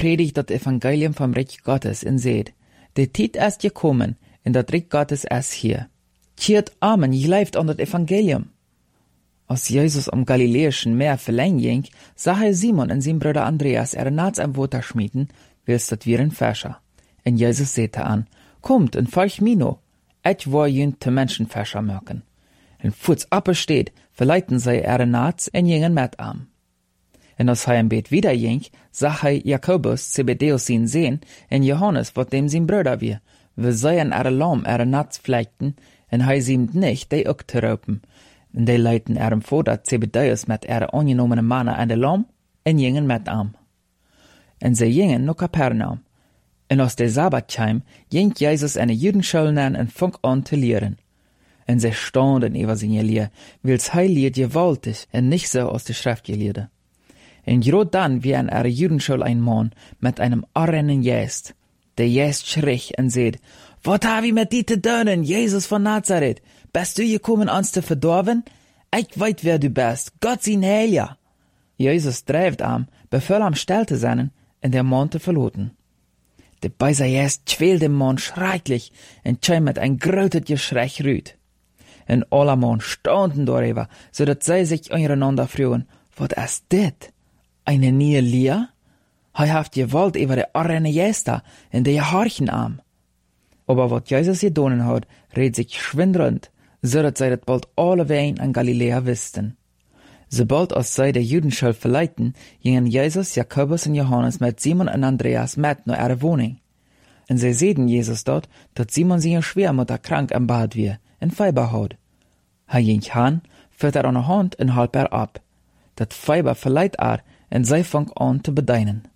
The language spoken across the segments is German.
predigt das Evangelium vom Reich Gottes und seht, die Zeit ist gekommen, und das Reich Gottes ist hier. Tjiert Amen, je leeft an das Evangelium. Als Jesus am Galiläischen Meer verläng ging, sah Simon und sein Bruder Andreas Nats am Water schmieden, willst dat wir ein Fäscher. Und Jesus sagte an, kommt und folgt mir no, ich will jün te Menschenfäscher mögen. Und futs absteht, verleiten sie Nats und gingen mit am. Und als ein Bett wieder ging, sah Jakobus, Zebedeus sein Sohn, und Johannes, wat dem sein Bruder wir sie an Lamm Nats pflegten, und siemt nicht, die auch zu raupen. Und die leiten Vater Zebedeus mit angenommenen Mannen an der Lamm, und gingen mit am. Und sie gingen nach Kapernaum. Und aus der Sabbat kam, ging Jesus in die Judenschule an und fang an zu lehren. Und sie standen über seine Lehre, weil's lehrt gewaltig und nicht so aus der Schrift gelehrte. Und gerade dann wie in ihrer Judenschule ein Mann mit einem armen Jest. Der Jest schrie und sagt, wat hab ich mit dir zu tun, Jesus von Nazareth? Bist du gekommen, uns zu verdorben? Ich weiß, wer du bist, Gott sein Heiliger. Jesus dreift am, befahl am still zu sein, und der Mann zu verlassen. Der böse Jest quält den Mann schrecklich und kam mit ein großes Geschrei rüt. Und alle Mann standen darüber, so dass sie sich untereinander fragen, was ist das? Eine neue Lehre? Haft Gewalt über die arme Jester und die Harchen am. Aber was Jesus getan hat, redet sich schwind rund, so dass sie das bald alle Wein an Galiläa wussten. Sobald als sie die Judenschule verleiten, gingen Jesus, Jakobus und Johannes mit Simon und Andreas mit nach ihrer Wohnung. Und sie sehen Jesus dort, dass Simon seine Schwiegermutter krank am Bad war und Fieber hat. Ging hin, führt an der Hand und halb ab. Das Fieber verleiht und sie fängt an zu bedeinen.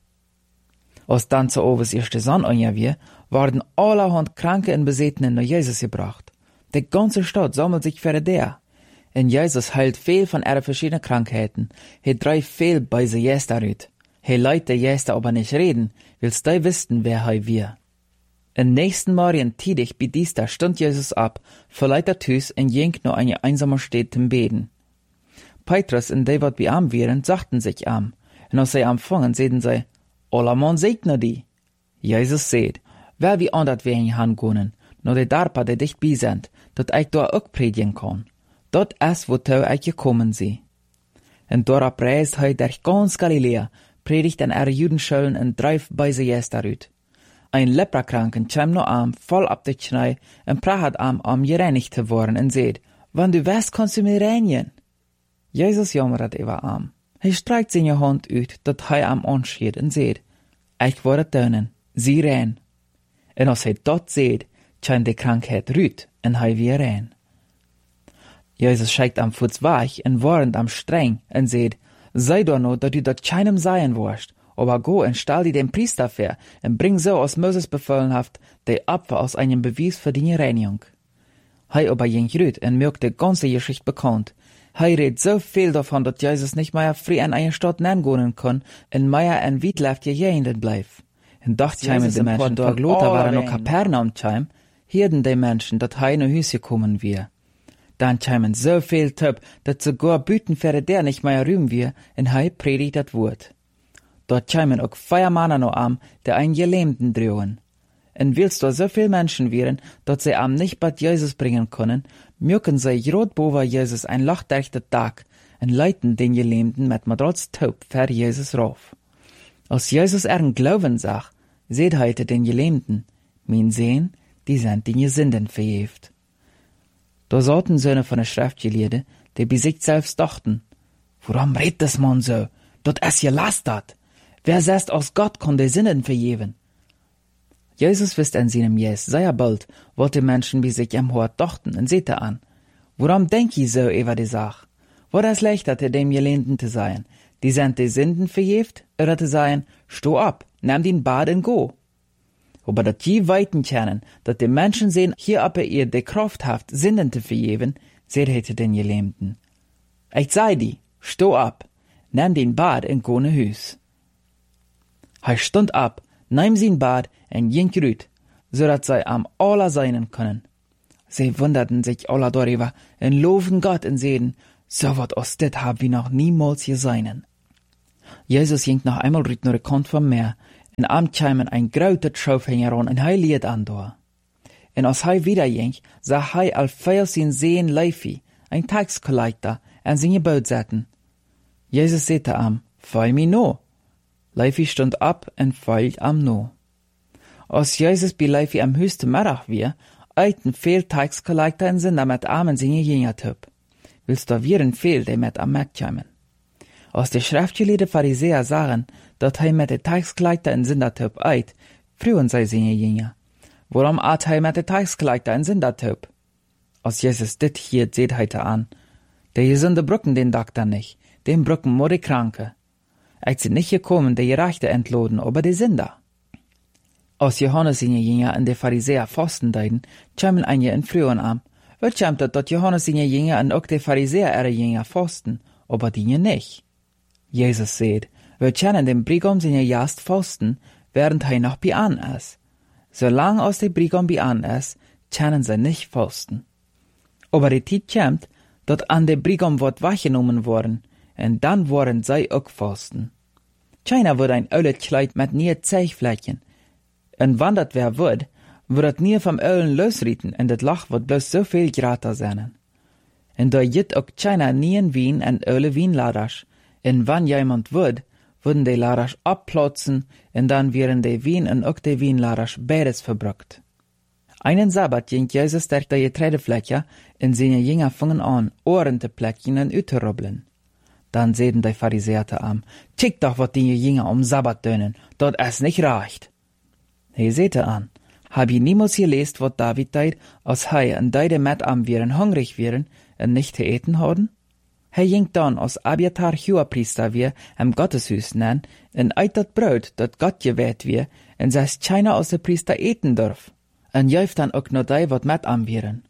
Als dann zu Oves erste Sonne war, waren allerhand Kranke und Besettenen nach Jesus gebracht. Die ganze Stadt sammelt sich für der. Und Jesus heilt viel von ihren verschiedenen Krankheiten. Treibt viel bei sie Jester rüt. Leitet die Jester aber nicht reden, willst die wissen, wer wir. Im nächsten Morgen tidig bei Dienstag stund Jesus ab, verleitet Hüs und ging nur eine einsame Stadt zum Beten. Petrus und die, wat bei am wären, sagten sich am. Und als sie empfangen, sehen sie, Alla man segne die. Jesus seht, wer wie andert wir hingehen, nur die Darpa, die dicht bei sind, dat ich da auch predigen kann. Dort ist, wo ich gekommen sie. Und dort reist durch ganz Galiläa, predigt an ihre Judenschulen und dreift bei sie Jester rüt. Ein Leprakranken kam noch am, voll ab der Schnee, und prahat am gereinigt zu worden, und seht, wann du weißt, kannst du mir reinigen. Jesus jammert über am. Streckt seine Hand uit, dat am anschied, und seht, ich werde tönen, sie rein. Und als dat seht, scheint die Krankheit rüt, und wieder rein. Jesus schickt am Fuß weich, und warnt am streng, und seht, sei doch nur, dass du dat keinem sein wirst, aber go und stell die dem Priester vor, und bring so, als Moses befohlen haft, die Opfer als einen Beweis für die Reinigung. Aber ging rüt, und mögt die ganze Geschichte bekannt. Redet so viel davon, dass Jesus nicht mehr frei in eine Stadt nennen kann, und mehr in Wietlaft gejähnt bleibt. Und doch scheimen die Menschen, dort Lothar waren noch Kapernaum scheim, hierden die Menschen, dass in ein Haus gekommen wir. Dann scheimen so viel Töp, dass sogar Büten für der nicht mehr rühmen wir, und predigt das Wort. Dort scheimen auch 4 Männer noch am, der einen Gelähmten drohen. Und willst du so viel Menschen wären, dass sie am nicht bei Jesus bringen können, mögen sie grad boven Jesus ein lachdechter Tag und leiten den Gelähmten mit Madrats Taub für Jesus rauf. Als Jesus ihren Glauben sah, seht heute den Gelähmten, mein Sehen, die sind die Sünden verjäft. Da saßen Söhne von der Schriftgelehrten, die bei sich selbst dachten, warum redet das Mann so? Dort ist gelastert. Wer sagt, aus Gott kann die Sünden vergeben? Jesus wisst an seinem Jes sehr bald, was die Menschen bei sich am Hort dachten, und seht an. Warum denk ich so über die Sache? War das leichter, dem Gelähmten zu sein? Die sind die Sünden verjäft, oder zu sein, steh ab, nimm den Bad und go. Aber dat die weiten kennen, dass die Menschen sehen, hier aber ihr die Kraft habt, Sünden zu vergeben, seht hätte den Gelähmten. Ich sei die, steh ab, nimm den Bad und go ne Hüs. Stund ab, nahm sein Bad und ging rüt, so dass sie am aller sein können. Sie wunderten sich alle darüber und loben Gott und sehen, so wat aus det hab wir noch niemals gesehen. Jesus ging noch einmal rüt nur Kant vom Meer En am kämen ein groter Schofhänger an en hij lied an da. En als hij wieder ging, sah hij al veel sin sehen Leifi, ein taxcollector, en zijn boot zetten. Jezus sagte am, folg mi no. Leifi stond op en folgt am no. Als Jezus bij Leifi am höchsten Mittag weer, eiten veel taxcollector en Sünder met armen zijn jingert heb. Willst da vieren veel die met am Markt kämen. Als de schriftgeleerde Pharisäer sagen, dat hij met de taxcollector en Sünder heb eit, frühen zij zijn jinger. Warum at hij met de taxcollector en Sünder heb? Als Jezus dit hier seht heute an, der Gesunde brücken den Doktor nicht, den brücken nur die Kranke. Ich sind nicht gekommen, die Gerechte entloden, aber die Sünder. Als Johannes in Jünger en de Pharisäer fasten deiden, kämen einige in frühen am. Wat kämt dat Johannes in Jünger en ook de Pharisäer ihre Jünger fasten, aber die nicht. Jesus seht, wir kennen den Brigam in Jast fasten, während hij noch bei an ist. Solange aus de Brigam bei an ist, kennen sie nicht fasten. Aber die Zeit kämt, dat an de Brigam wird weggenommen worden, en dann worden zij ook fasten. Keiner wird ein oulet Kleid mit nie Zeichflächen. En wann dat wer wird het nie vom Ölen losrieten, en dat Lach wird bloß so viel grater sein. En da jit ook keiner nie in Wien en Öle Wienladers. En wann jemand wird, würden die Laders abplatzen, en dann wären die Wien en ook die Wienladers beides verbrückt. Einen Sabbat ging Jesus durch die Getreidefläche, en seine Jünger fingen an, Ohren te plekken en uit te robbelen. Dann sehen die Pharisäer am, kick doch, wat die Jünger Sabbat dönen, dat es nicht reicht. He sehte an, hab je niemals gelesen, wat David deed, als hij en deide met am wären hungrig wären, en nicht te eten hadden? Hij ging dann, als Abiatar Hohepriester wir, im Gotteshus nen, en uit dat Brot, dat Gott gewählt wir, en selbst keiner aus de Priester eten darf. En juif dan ook nur die, wat met am wären.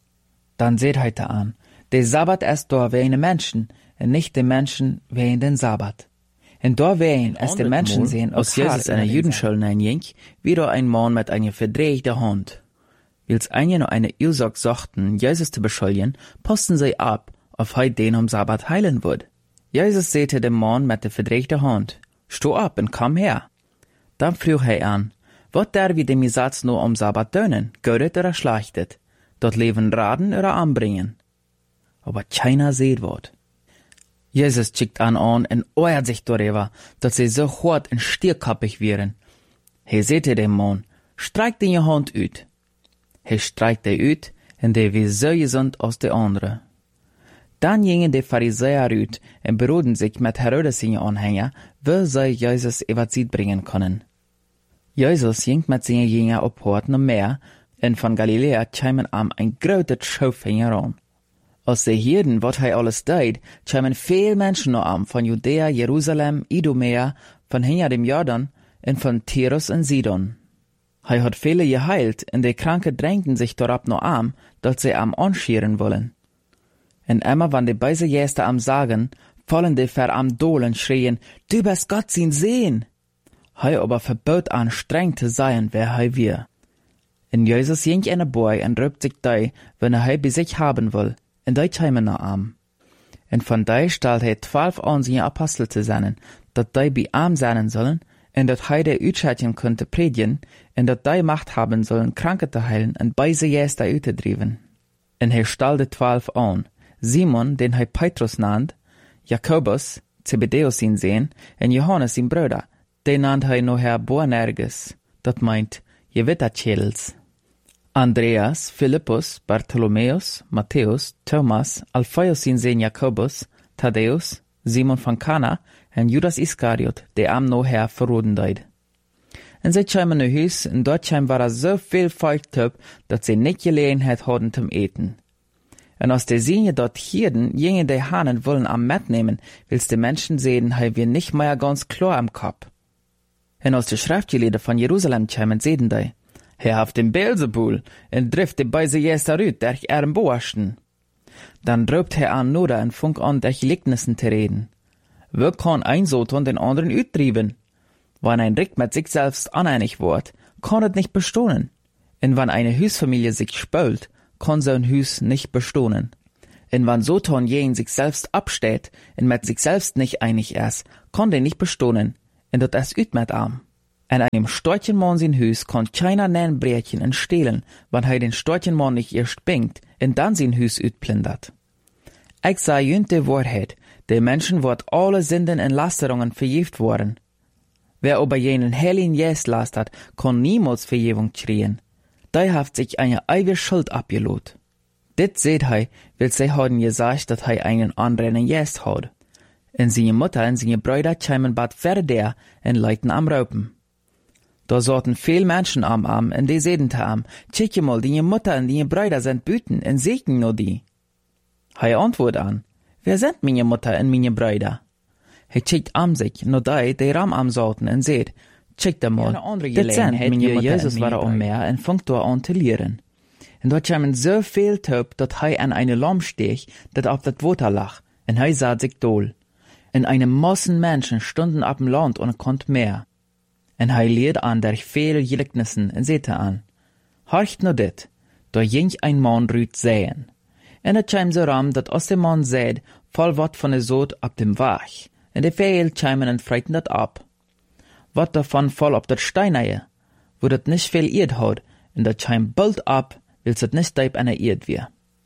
Dann seht heute an, der Sabbat ist da wegen Menschen, en nicht de Menschen wegen den Sabbat. En da wegen es de Menschen sehen, als Jesus in der Judenschule hineinging, wieder ein Mann mit einer verdrehten Hand. Wils einige noch eine Ursache suchten, Jesus zu beschuldigen, posten sie ab, auf hij den am Sabbat heilen wird. Jesus sagte dem Mann mit der verdrehten Hand, steh ab und komm her. Dann frug hij an, wat der wie dem Satz nur am Sabbat dönen, göret oder schlachtet, dort Leben raden oder anbringen. Aber keiner seht wat. Jesus schickt an en euert sich darüber, dass sie so hart und stierkappig wären. He sagte dem Mann, streik den je Hand uit. He streikt die uit, en die wie so gesund aus der andere. Dann gingen die Pharisäer uit und beroden sich mit Herodes seine Anhänger, wo sie Jesus Evangelie bringen können. Jesus ging mit seinen Jüngern auf Horten am Meer, und von Galiläa kämen am ein großer Schofhänger an. Als sie hierden, wat hij alles deed, kämen veel Menschen noch am, von Judäa, Jerusalem, Idumea, von hinter dem Jordan, und von Tyrus und Sidon. Hij hat viele geheilt, und die Kranke drängten sich darauf noch am, dass sie am anschieren wollen. Und immer, wann die beise Gäste am sagen, fallen die ver am Dohlen schrien, du bist Gott sein Sehen. Hij aber verbot an streng zu sein, wer hij wir. Und Jesus ging in ein Boy und rübt sich die, wenn er bei sich haben will, und die kämen noch am. Und von die stellt hij 12 an seine Apostel zu sein, dat die bei arm sein sollen, und dat hij die Utschätchen könnte predigen, und dat die Macht haben sollen, Kranke zu heilen und beise Gäste auszudriven. Und hij stellte 12 an, Simon, den hij Petrus nannt, Jakobus, Zebedeus sein Sohn, und Johannes sein Bruder, den nannt hij noher Boanerges, dat meint Gewitterschädels. Andreas, Philippus, Bartholomäus, Matthäus, Thomas, Alphaeus sein Sohn Jakobus, Thaddäus, Simon von Kana und Judas Iskariot, der am noher verroden deid. En sie kämen nach Hus, und dort war so viel Volk töp, dat sie nicht Gelegenheit hadden zum Eten. Und als die Signe dort hierden, gingen die Hanen wollen am Met nehmen, wils die Menschen sehen, hei wir nicht mehr ganz klar am Kopf. Und als die Schriftgelehrten von Jerusalem kämen, sehen die, Herr haft den Beelzebul, und drift die beise Jäster rüt, der ihren Boaschen. Dann dröbt Herr an Noda und funk an, der Gleichnissen zu reden. Wer kann ein Soton den anderen uttrieben? Wenn ein Rick mit sich selbst aneinig wird, kann es nicht bestohlen. Und wenn eine Hüsfamilie sich spölt, kann so ein Hüs nicht bestohlen. Und wenn Soton jeden sich selbst absteht und mit sich selbst nicht einig ist, kann der nicht bestohlen, und das ist üt mit arm. En einem Storchenmann sein Hus kann keiner nen Brötchen en stehlen, wann hij den Storchenmann nicht erst bingt en dann sein Hus utplündert. Ich sag jünt de Wahrheit, de Menschen wird alle Sünden en Lasterungen vergift worden. Wer aber jenen Heiligen Geist lastert, kann niemals Vergebung kriegen. Der hat sich eine ewige Schuld abgelot. Dit seht hij, weil sie haben gesagt, dass hij einen anderen Geist hat. En seine Mutter en seine Brüder kämen bad verder en leiten am Raupen. Da saßen viel Menschen am Arm en die seden te am, tschicke mal, die Mutter en die Brüder sind büten en segnen nur die. Hij antwoordt an, wer sind meine Mutter en meine Brüder? Hij chickt am sich, nur die ram am saßen en seht, chickt mal, dit sind meine Mutter Jesus war am Meer en fangt da an te leren. En dort kämen so viel Taub, dat hij an eine Lamm stech, dat auf dat Water lag, en hij sah sich dohl. En eine Massen Menschen stunden ab dem Land und konnt mehr. En hij leert an der viele Gelijknissen en zette an. Horcht no dit, da ging ein Mann rüt säen. En het käm so ram, dat als der Mann säd, voll wat von der Sod ab dem Wach. En de veel kämen en freiten dat ab. Wat davon voll op dat Steineie, wo dat nicht viel Erd haut, en dat käm bald ab, willst het nicht deib einer Erd wir.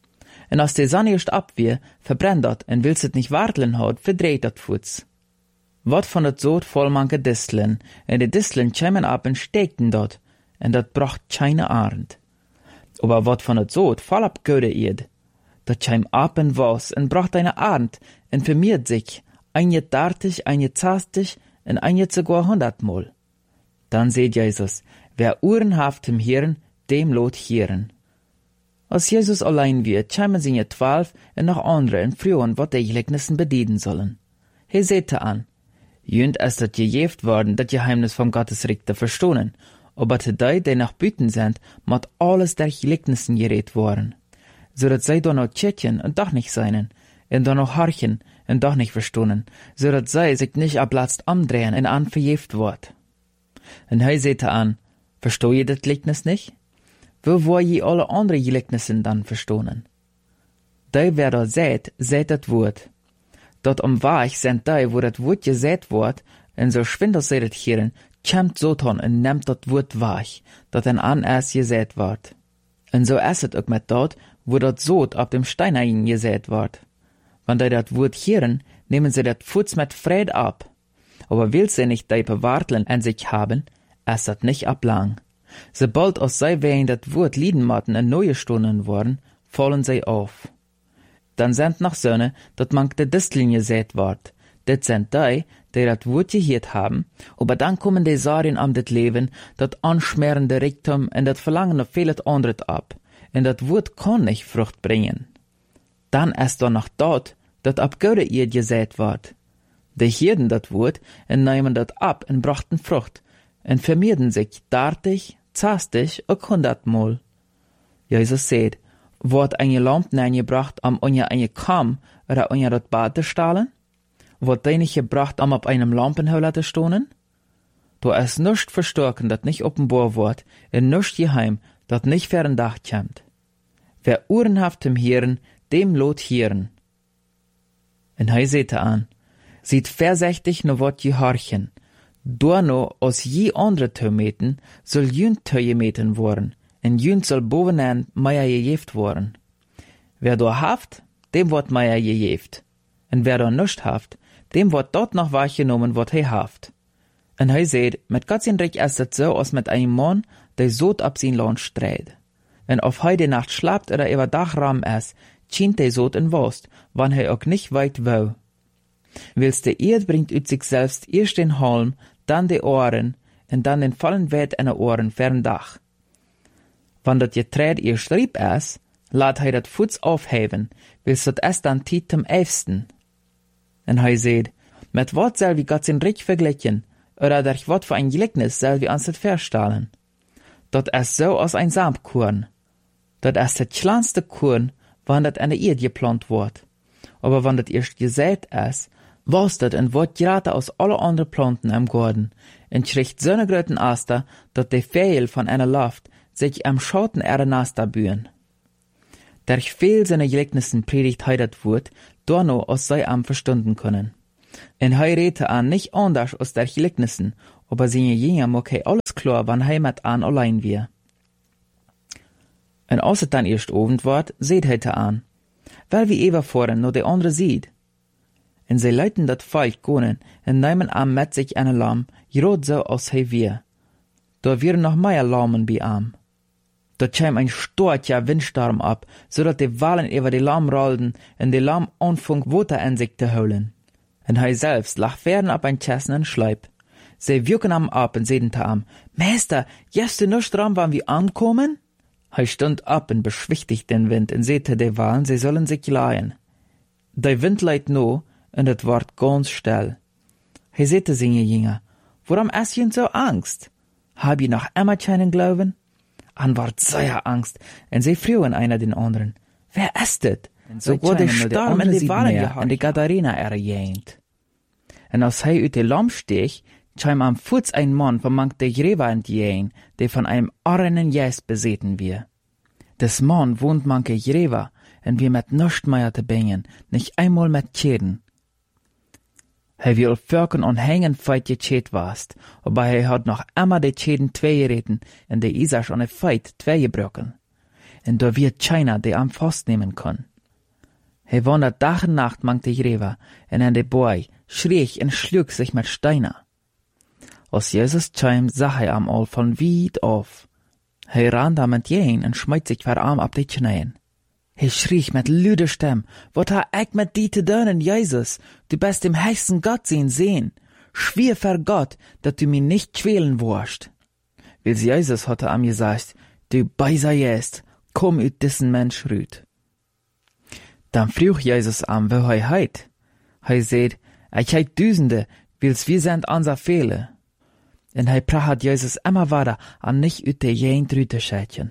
En als de Sonne erst ab wir, verbrennt dat, en willst het nicht warteln haut, verdreht dat Fuß. Wat von dat Sod voll manke Disteln, en de Disteln kämen ab en stekten dort, en dat bracht keine Arend. Aber wat von dat Sod voll ab Göde Erd, dat käm ab en was, en bracht eine Arend, en vermehrt sich, ein dartig, ein zastig, en ein sogar 100-mal. Dann seht Jesus, wer Ohren haft im Hirn, dem lot Hirn. Als Jesus allein wird, kämen seine 12 en noch andere en frühen, wat die Gleichnissen bedienen sollen. He sehte an, jünd es dat gejeft worden, dat Geheimnis vom Gottesreich te verstohnen, aber te die nach Büten sind, mat alles der Gleichnissen geredet worden. So dat zij dan noch tschetjen en doch nicht seinen, en dan noch harchen en doch nicht verstohnen, so dat zij sich nicht ablatzt amdrehen en an verjeft wort. En hij sehte an, verstoh je dat Gleichnis nicht? Wo wo je alle andere Gleichnissen dann verstohnen? Die wer da seht dat Wort. Dat am Weich sind die, wo dat Wort gesät wort, en so schwindel sedet hieren, kämmt Sotan en nehmt dat Wort weich, dat en an erst gesät wort. En so esset ook met dat, wo dat Sod ab dem Steineien gesät wort. Wann die dat Wort hieren, nehmen sie dat Fuß mit Fried ab. Aber will sie nicht die bewarteln an sich haben, es dat nicht ablang. Sobald aus sei wegen dat Wort Liedenmatten en neue Stunden worden, fallen sie auf. Dann sind noch Söhne, dat mank de Disteln gesät wort. Dit sind die dat Wort gehiert haben, aber dann kommen die Sarien am dit Leben, dat anschmerende Reichtum en dat Verlangen auf vieles anderes ab. En dat Wort kann nicht Frucht bringen. Dann ist da noch dort, dat ab Göre ihr gesät wort. Die hierden dat Wort en nehmen dat ab en brachten Frucht, en vermehrden sich dartig, zastig und 100-mal. Jesus seht, wordt eine Lamp gebracht am onja eine Kam oder onja dat Bad te stalen? Wordt die nicht gebracht am op einem Lampenheuler te stonen? Do es nuscht verstärken, dat nicht offenbar wordt, en nuscht geheim, dat nicht fern Dach kämmt. Wer Ohren haft im Hirn, dem lot Hirn. En hij sehte an, sieht versechtig no wat je harchen, Dorno aus je andere Tömeten soll jünd Töjemeten worden, en jünd soll bovenaan Meier gejeft worden. Wer do haft, dem wordt Meier gejeft. En wer do nuscht haft, dem wordt dort noch wahrgenommen, wat hij haft. En hij seht, met Gottsindrich ist het so, als met einem Mann, der Sod ab sein Land streit. En of hij de Nacht schlapt oder über Dachraum ist, schient der Sod in Wost, wann hij auch nicht weit wou. Willst der Erd bringt ut sich selbst erst den Halm, dann die Ohren, en dann den vollen Wert einer Ohren fern Dach. Wann dat Getreid erst rieb ist, laat hij dat Fuß aufheben, willst dat es dann tiet zum 11. En hij seht, met wat soll wie Gott zijn Rich vergleichen, oder durch wat für ein Gleichnis soll wie ans het verstahlen. Dat ist so aus ein Samkorn. Dat ist het kleinste Korn, wann dat an der Erde geplant wird. Aber wann dat erst gesät ist, was dat en wordt gerade aus alle andere Planten am Garten, en kriegt so ne gröten Aster, dat de Fehl von einer Luft sich am Schatten ihrer Nasta bühen. Durch viel seine Gleichnissen predigt hei dat Wort, dorno aus sei am verstunden können. En hei redte an nicht anders aus der Gleichnissen, aber seine Jünger mag hij alles klar, wann hij met aan allein wir. En als het dan eerst Abend wordt, seht hij te aan, weil wie Eva voren nur de andere sieht. En zij leiten dat Volk konen en nemen am met sich eine Lamm, grad so als hij wir. Da wären noch mehr Lammen bei am. Da käm ein starker Windsturm ab, so dat die Walen über die Lamm rollten en die Lamm anfang Wasser in sich zu holen. En hij selbst lag werden ab ein Chessen en Schleip. Sie wirken am ab en seiden te am, Meister, just du nicht dran, wann wir ankommen? Hij stund ab en beschwichtigt den Wind en sehte de Walen, sie sollen sich leihen. Der Wind leidt no, en het wordt ganz still. Hij sehte seine Jünger, warum hast je so Angst? Hab je noch immer keinen Glauben? An ward sehr Angst, en sie frühen einer den anderen, wer ist het? So wurde der Sturm in die Walen gehabt, en die Gadarena erjähnt. En als hij uit de Lamm steeg, kam am Fuß ein Mann von mank der Jreva entgegen, der von einem armen Jäst beseten wir. Des Mann wohnt manke Jreva, en wir met nischt mehr te bringen, nicht einmal met Tschäden. Hij wil Völken und Hängen feit getschäd warst, aber hij hat noch immer de Tschäden zwei gereten, en de Isach an de Feit zwei gebrochen. En da wird keiner de am Faust nehmen kann. Hij wandert Tag und Nacht mank de Jreva, en an de Boy schrie en schlug sich mit Steiner. Als Jesus kam, sah hij am all von weit auf. Hij ran damit jeen en schmeißt sich verarm ab die Knien. Hij schrie mit lüder Stimme, wat ha ich mit die te doen, Jesus? Du bist dem höchsten Gott sehen. Schwier vor Gott, dat du mich nicht quälen wirst. Weil Jesus hatte am gesagt, du beiser jest, komm ut diesen Mensch rüt. Dann frug Jesus am, wo hij heit. Hij seht, ich heit Düsende, wils wir sind unser Fehler. En hij praat Jesus immer weiter an nicht ut de jen drüte schätchen.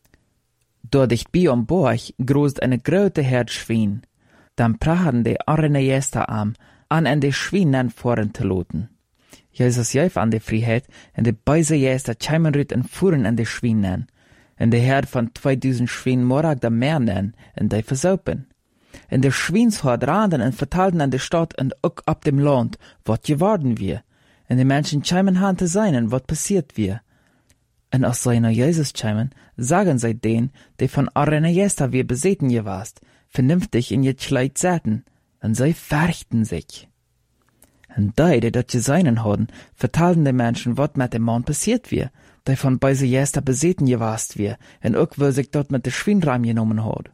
Dort dicht bei am Borch großt eine grote Herd Schwein. Dann praten de arne Jester an en de Schweinen voren te loten. Jesus jäf an de Freiheit en de beise Jester kämen rüt en fuhren en de Schweinen. En de Herd von 2000 Schwein morag da mehr nen en de versaupen. En de Schweinshort raden en vertalten an de Stadt en ook ab dem Land, wat geworden wir. En de Menschen kämen han te seinen, wat passiert wir. En als zij naar Jesus kämen, sagen zij den, die von arne Jester wir beseten je warst, vernünftig in je Kleid zaten, en zij fürchten sich. En die dat je seinen hadden, vertalten de Menschen, wat met dem Mann passiert wir, die von beise Jester beseten je warst wir, en ook wo sich dort mit de Schweinreim genommen had.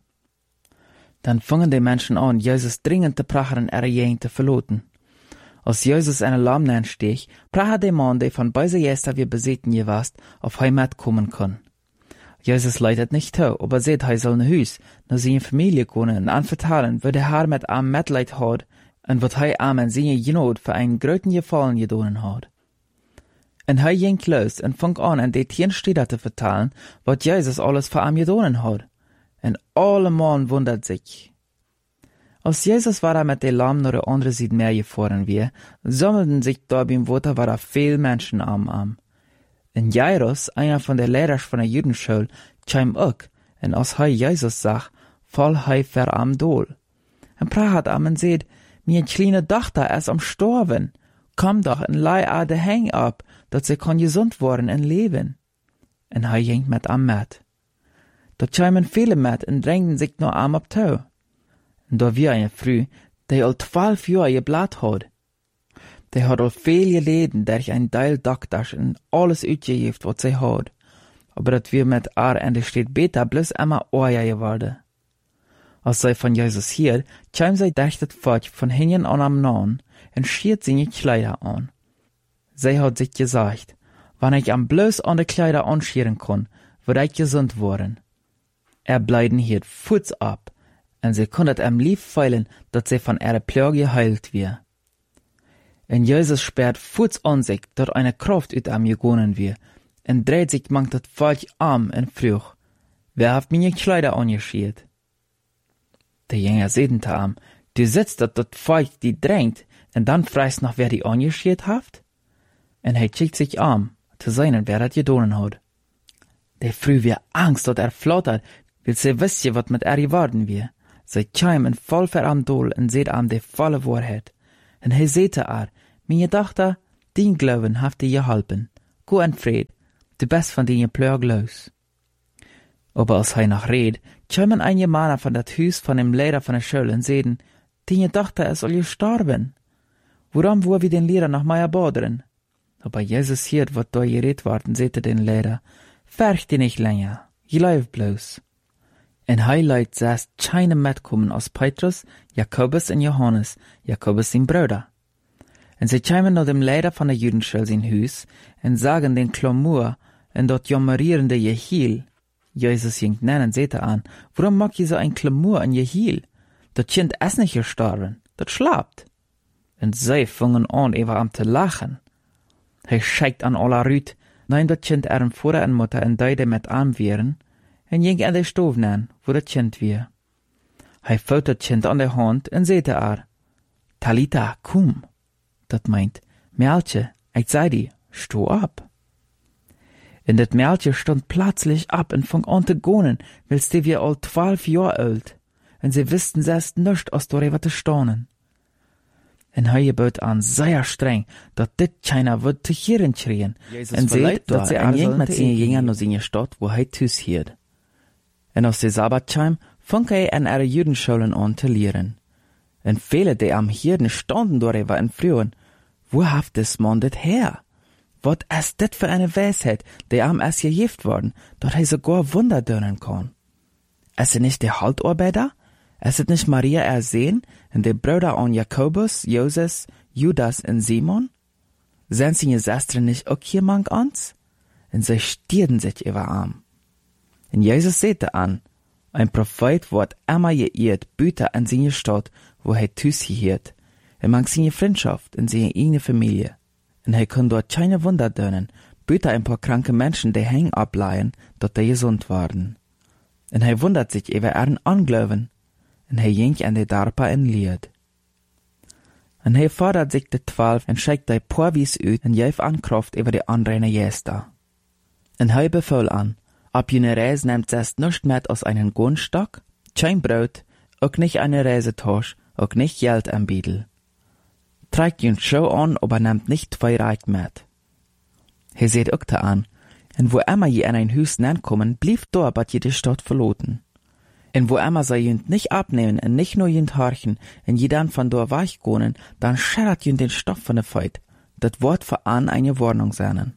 Dann fangen die Menschen an, Jesus dringend te prachen en te verloten. Als Jesus eine Lamm steeg, praat der Mann, der von beise Jester wir beseten je warst, auf Heimat kommen kann. Jesus leidet nicht zu, aber seht, hij soll ne Hus, na seine Familie kommen en anvertalen, wo der Herr mit am Mitleid hat, en wat hij am en seine Genot für einen gröten Gefallen gedonen hat. En hij ging los en fang an, en de 10 Städter te vertalen, wat Jesus alles für am gedonen hat. En alle Mann wundert sich. Als Jesus war mit dem Lamm nach der anderen Seite Meer gefahren wir, sammelten sich da beim Wasser war viel Menschen am. En Jairus, einer von der Lehrer von der Judenschule, kam auch, en als hij Jesus sah, fall hij ver am Dol. En praat am en seht, mir kleine Tochter ist am Storben, komm doch en leih a de Heng ab, dat sie kann gesund worden en leben. En hij ging mit am Met. Da kamen viele mit en drängten sich nur am ab Tau. En da wir eine Frau, die al 12 Jahre geblat had. Die had al veel geleden durch ein Teil Doktors en alles uitgegeven wat sie had. Aber dat wir mit haar en de steht beter bloß immer oorja geworden. Als sie von Jesus hier, kam sie durch das Volk von hinten an am Nahen en schiert seine Kleider an. Sie hat sich gesagt, wann ich am bloß an de Kleider anschieren kann, wird ich gesund worden. Bleiden hier Fuß ab, en sie konnet am lieb feilen, dat sie von ihrer Plage geheilt wir. En Jesus sperrt Fuß an sich, dat eine Kraft ut am gegonnen wir, en dreht sich mank dat Volk am en fruch, wer hat meine Kleider angeschiert? Der Jünger sehten am, du sitzt dat Volk die drängt, en dann freist noch wer die angeschiert haft? En hij schickt sich am, zu seinen, wer dat gedonen hat. Der früh wir Angst, dat flattert, will sie wissen, wat mit geworden wir. Sie kam en voll ver am Dol en seht am de volle Wahrheit. En hij sehte meine Tochter, Din Glauben haft dir geholpen. Go en Fred, du bist von din Plög los. Aber als hij noch red, kommen einige Männer von dat Hus von dem Lehrer von der Schule und sehen, die Tochter ist all gestorben. Warum wo wir den Lehrer noch mehr boderen? Aber Jesus hört, wat da geredet worden, sagte den Lehrer, färcht die nicht länger, je läuft bloß. En hij leidt zes keine mitkommen als Petrus, Jakobus und Johannes, Jakobus sein Bruder. En sie kommen nach dem Lehrer von der Judenschule sein Hus und sagen den Klamur und dort jammerierende Jehiel. Jesus jingt nennen, seht an, warum mag je so ein Klamur an Jehiel? Dat Kind ist nicht gestorben, dat schlaft. Und sie fangen an, über am zu lachen. Hij scheikt an aller Rüt, nein dat Kind ihren Vater und Mutter en deide mit arm wären, en ging an de Stof nein, wo dat Kind wir. Hij vouwt dat Kind an der Hand en seht Talita, komm. Dat meint, Mädchen, ich sei die, sto ab. En dat Mädchen stond plötzlich ab und fang an zu gonen, willst die wir all 12 Jahre alt, en sie wussten selbst nischt, aus darüber zu staunen. En hij gebot an sehr streng, dat dit keiner wird zu hören schreien, en seht, dat sie an mit seinen Jüngern nach seiner Stadt, wo hij tus hiert. En aus der Sabbatscheim fang hij an ihre Judenschulen an zu lehren. En viele, die am Hirden standen darüber und frühen, wo haft des Mann dit her? Wat ist dit für eine Weisheit, die am erst gegift worden, dat hij sogar Wunder dönen kann? Ist nicht der Haltarbeiter? Ist es nicht Maria ersehen und die Brüder an Jakobus, Joses, Judas und Simon? Sind seine Schwestern nicht auch hier manch ans? Und sie stierden sich über Arm. Und Jesus sagte an, ein Prophet wird immer geirrt, Büter an seine Stadt, wo er tus hiert, er mag seine Freundschaft und seine eigene Familie. Und er kann dort keine Wunder dönen, Büter ein paar kranke Menschen, die hängen ableihen, dort die gesund waren. Und er wundert sich über ihren Anglauben, und er ging an die Darpa in Lied. Und er fordert sich die 12 und schickt die Porwies ut und gef an Kraft über die anderen Gäste. Und er befahl an, ab jene Reise nehmt selbst nicht mit aus einem Gunstock, kein Brot, auch nicht eine Reisetasche, auch nicht Geld am Biedel. Trägt ihn Show an, aber nehmt nicht 2 Reich mit. Er seht auch da an, und wo immer je an ein Hus kommen, blieb dort bat je die Stadt verloten. Und wo immer sie jünd nicht abnehmen und nicht nur jünd horchen, und je dann von dort weichgonen, dann schärrt jünd den Stoff von der Feit, dat Wort für an eine Warnung seinen.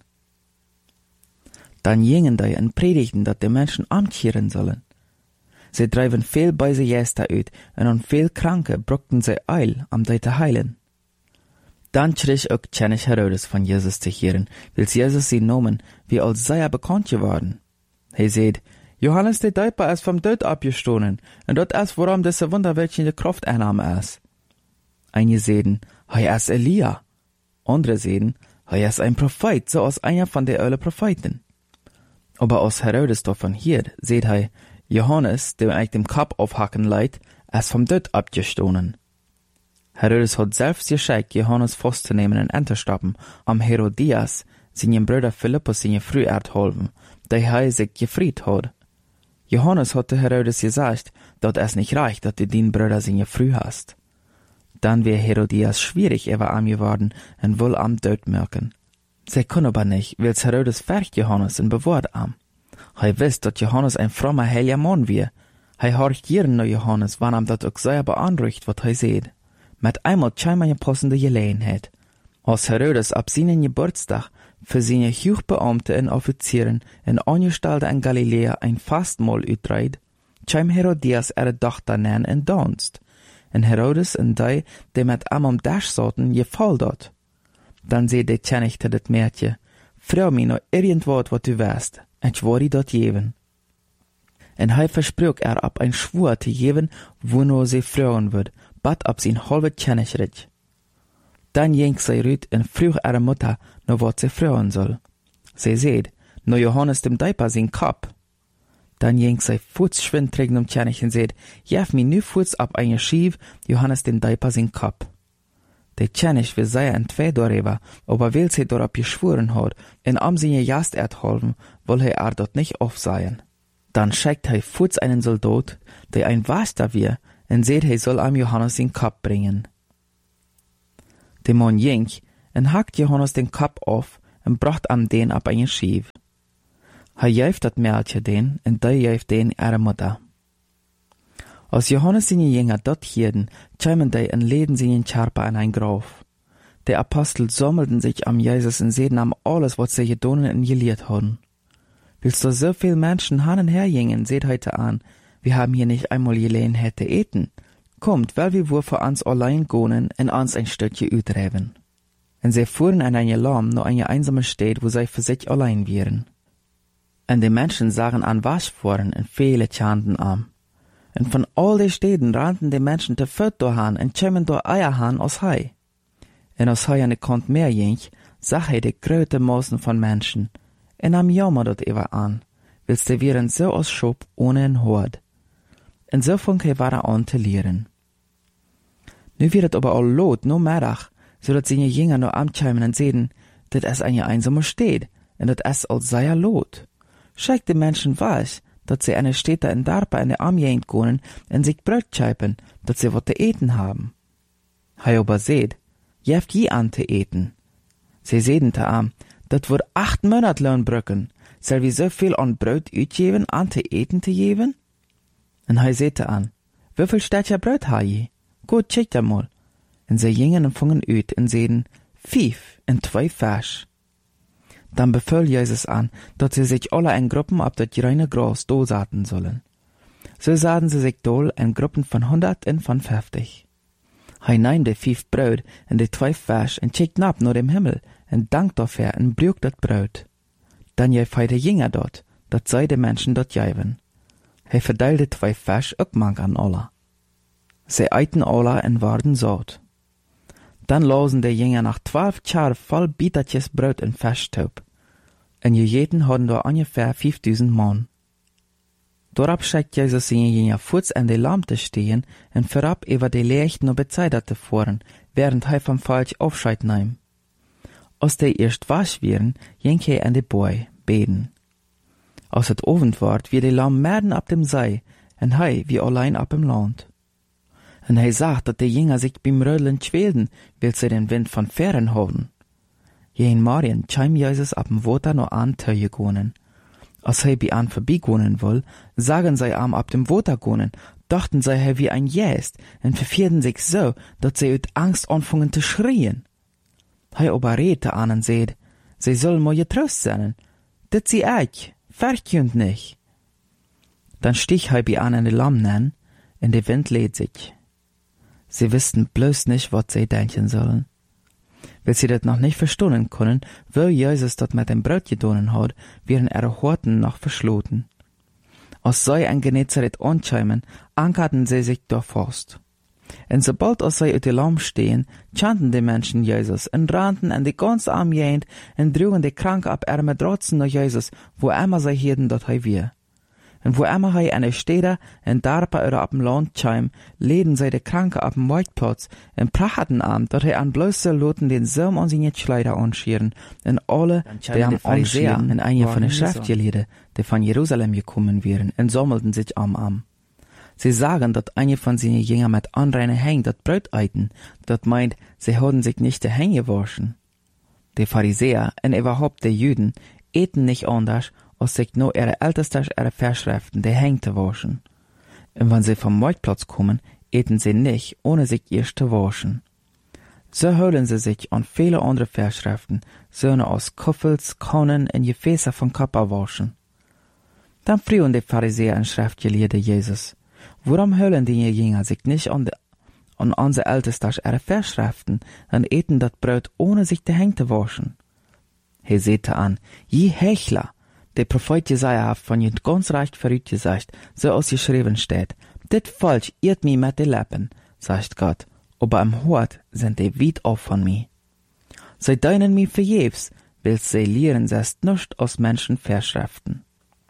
Dann jingen die und predigten, dat die Menschen amkehren sollen. Sie treiben viel böse Geister ut, und an viel Kranke bruckten sie Eil, am die zu heilen. Dann schrie auch König Herodes von Jesus zu hören, weil Jesus sie nomen, wie als sei er bekannt geworden. Er sagt, Johannes der Täufer ist vom Tod abgestoßen, und dort ist, worum diese Wunder welche die Kraft einnahm ist. Einige sagen, er ist Elia. Andere sagen, er ist ein Prophet, so als einer von den alten Propheten. Aber als Herodes davon hört, seht er, Johannes, der eigentlich dem Kopf aufhacken leiht, ist vom Tod abgestoßen. Herodes hat selbst geschickt, Johannes festzunehmen und entzustoppen, am Herodias, seinen Bruder Philippus seine Früh ertholfen, der er sich gefried hat. Johannes hatte Herodes gesagt, dass es nicht reicht, dass du den Bruder seine Früh hast. Dann wäre Herodias schwierig über ihm geworden und wohl am Tod merken. Sie können aber nicht, weil Herodes färcht Johannes und bewahrt am. Er wisst, dass Johannes ein frommer, heiliger Mann wäre. Er horcht jeden nach Johannes, wann ihm das auch sehr beanruhigt, was er sieht. Mit einmal kam eine passende Gelegenheit. Als Herodes ab seinem Geburtstag für seine Hochbeamte und Offizieren in Angestellte in Galiläa ein Fastmahl utreibt, kam Herodias ihre Tochter nennen in Dienst. Und Herodes und die mit ihm am Tisch saßen, gefällt dort. Dann sagt der König zu das Mädchen, freu mich noch irgendwas, was du weißt, ich werde dort geben. Und er versprach ab ein Schwur zu geben, wo nur sie freuen wird, bat ab sein halbes Königreich. Dann ging sie rüt und frug ihre Mutter, noch was sie freuen soll. Sie sagt, nur Johannes dem Täufer sein Kopf. Dann ging sie fußschwind trägen König und sagt, jef mir nu Fuß ab eine Schief, Johannes dem Täufer sein Kopf. Der König will sehr entweder darüber, aber weil sie darauf geschworen hat, in am seine Jast ertholfen, will er dort nicht aufsehen. Dann schickt er Fuß einen Soldat, der ein Waster wir, und sagt, er soll am Johannes den Kopf bringen. Der Mann ging, en hakt Johannes den Kap auf en bracht am den ab een schief. Hij juift dat meldje den en die juift den ihre Mutter. Als Johannes seine Jünger dort hielten, kämen die en leden sie in Charpa in ein Graf. Die Apostel sammelten sich am Jesus und sehen am alles, was sie gedonen und gelehrt haben. Willst du so viel Menschen han und her gingen, seht heute an, wir haben hier nicht einmal gelehen hätte eten. Kommt, weil wir wohl für uns allein gehen und uns ein Stückchen utreiben. Und sie fuhren an eine Lamm nur eine einsame Stadt, wo sie für sich allein wären. Und die Menschen sahen an Waschforen und viele chanten an. Und von all den Städten rannten die Menschen te Föt doorhan und kämen door Eier han aus Hai. Und als hij aan de kant meer ging, zag hij de grote Massen von Menschen. En nam jammer dat even an, wils de wären so als Schop ohne een Hort. En so fing hij weiter an te leren. Nu wird het aber all lot, no Mittag, so dat seine Jünger no amkämen und sehen, dat es eine einsame steht, und dat es als sei lot. Schickt de Menschen weiß, dat sie eine Städte in Darpa in de Amjent gonen und sich Brot scheipen, dat sie wat te eten haben. Hij aber seht, jeft je an te eten. Sie sehen te am, dat wordt 8 Monatlohn brücken, soll wie so viel an Brot uitgeven an te eten te geven? En hij seht te an, wieviel Städtchen Brot ha je? Gut, check da mal. En sie gingen und fungen uit und sehen 5 und 2 Fisch. Dann befahl Jesus an, dass sie sich alle in Gruppen ab das reine Gras dosaten sollen. So sahen sie sich dol in Gruppen von 100 und von 50. Hij nahm de 5 Brot und de 2 Fisch und checkte ab nach dem Himmel und dankt dafür und brüch dat Brot. Dann jäf hij de Jünger dort, dat sei de Menschen dort jäven. Hij verteilte 2 Fisch ook mang an alle. Sie eiten alle und waren satt. Dann losen de Jünger nach 12 Schar voll Bietertjes Brot und Fischtaub. Und jejeten hadden da ungefähr 5000 Mann. Dorab schickt Jesus seine Jünger fuß an de Lampe stehen und vorab über de Leicht noch bezeidert te fahren, während hij vom Falsch Aufscheid nahm. Als de erst wasch wären, ging hij an de Boy beten. Als het Abend ward, wie de Lamm merden ab dem See, und hij wie allein ab dem Land. Und hij sagt, dat de Jünger sich beim Rödeln schwelden, weil sie den Wind von Fern haben. Jeden Morgen kam Jesus ab dem Water noch an Töje gonen. Als hij bei an vorbeigonen will, sagen sie am ab dem Water gonen, dachten sie er wie ein Jäst und verfierden sich so, dass sie uit Angst anfangen zu schreien. Hij aber redte an und seht, sie sollen mal getrost sein, dat sie eich, verkünd nicht. Dann stich hij bei an in de Lamm nen, und der Wind lädt sich. Sie wussten bloß nicht, was sie denken sollen. Weil sie das noch nicht verstehen können, weil Jesus das mit dem Brot getan hat, wären ihre Horten noch verschlossen. Als sie in Genezareth ankämen, ankerten sie sich da fast. Und sobald als sie uit de Lamm stehen, chanten die Menschen Jesus und rannten an die ganze Armjent und trugen die Kranke ab ihre Matratzen nach Jesus, wo immer sie hielten, dat hij wir. Und wo immer hij an der Städte in Darpa oder ab dem Land kam, leden sie die Kranke ab dem Marktplatz und prachten an, dat hij an bloße Loten den Saum an seine Kleider anschieren und alle, die am anschieren, in eine von den Schriftgelehrten, die von Jerusalem gekommen wären, und sammelten sich am. Sie sagen, dat eine von seinen Jüngern mit anreine Häng dat Brot eiten, dat meint, sie haben sich nicht die Hänge gewaschen. Die Pharisäer und überhaupt die Juden eten nicht anders, als sich nur ihre Ältesten ihre Verschriften die Hänge zu waschen. Und wenn sie vom Marktplatz kommen, eten sie nicht, ohne sich erst zu waschen. So holen sie sich an viele andere Verschriften, Söhne aus Kuffels, Kannen und Gefäße von Kappa waschen. Dann frühen die Pharisäer und Schriftgelehrte Jesus, warum holen die Jünger sich nicht an unsere Ältesten ihre Verschriften und eten das Brot, ohne sich die Hände zu waschen? Er sehte an, je Hechler, der Prophet Jesaja hat von jed ganz recht verrückt gesagt, so als geschrieben steht, dit falsch irrt mi mit de Lippen, sagt Gott, aber am Hort sind die weit auf von mi. Sie deinen mi vergebens, weil sie lehren selbst nicht aus Menschen Verschriften.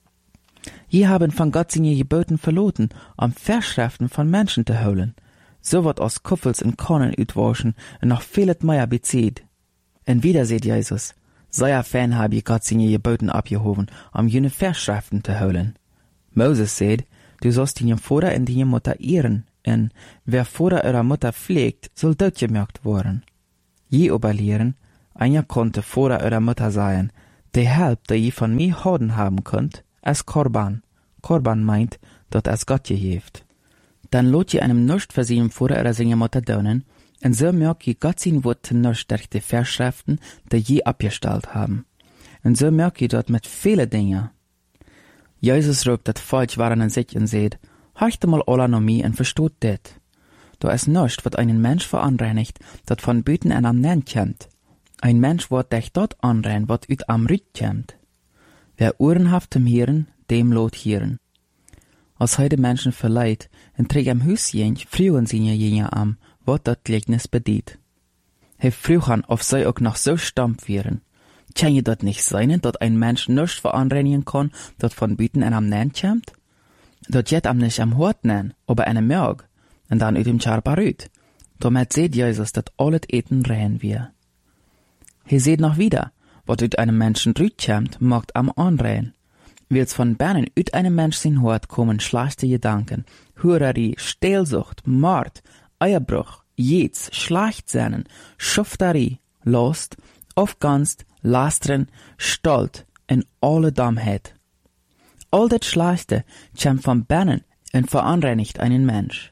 Je haben von Gott seine Geboten verloren, um Verschriften von Menschen zu holen. So wird aus Kuffels und Kornen utwaschen und noch vieles mehr bezieht. Und wieder seht Jesus, sei Fan habe ich Gott seine Geboten abgehoben, um jene Verschriften zu holen. Moses sagt, du sollst deine Vater und deine Mutter ehren, und wer Vater oder Mutter pflegt, soll dort gemerkt werden. Je aber lehren, Einer konnte Vater oder Mutter sein, die Help, die ihr von mir hoden haben könnt, als Korban. Korban meint, dat als Gott je heeft. Dann lot je einem nicht für seinem Vater oder seine Mutter donen, und so merkt je Gott sein Wort nicht durch die Verschriften, die je abgestellt haben. Und so merkt je dort mit vielen Dingen. Jesus rübt dat falsch waren in sich und seht, horcht mal alle noch mir und versteht dit. Da ist nichts, wat einen Mensch veranreinigt, dat von Büten en am Nen kennt. Ein Mensch wird dich dort anrein, wat ut am Rüt kennt. Wer Ohren haft zum Hören, dem lot hören. Als heute Menschen verleiht, en träg am Hus jench, frühen sie jenja am, wat dat Gleichnis bedient. He frühan, auf sei auch noch so stamp wären. Kann je dat nicht sein, dat ein Mensch nichts veranreinigen kann, dat von Büten en am Nen kämmt? Dat jet am nicht am Hort nen, aber eine Merg, en dann ut im Charparüt. Damit seht Jesus, dat alles Eten rein wir. He seht noch wieder, wat ut einem Menschen rüt kämmt, mogt am anrein. Wils von Bernen ut einem Mensch sin Hort kommen schlechte Gedanken, Hurerei, Stehlsucht, Mord, Eierbruch, Jets, Schlachtsehnen, Schufterei, Lust, Aufganst, Lastren, Stolz en alle Dummheit. All dat Schlechte kämmt von Bernen en veranreinigt einen Mensch.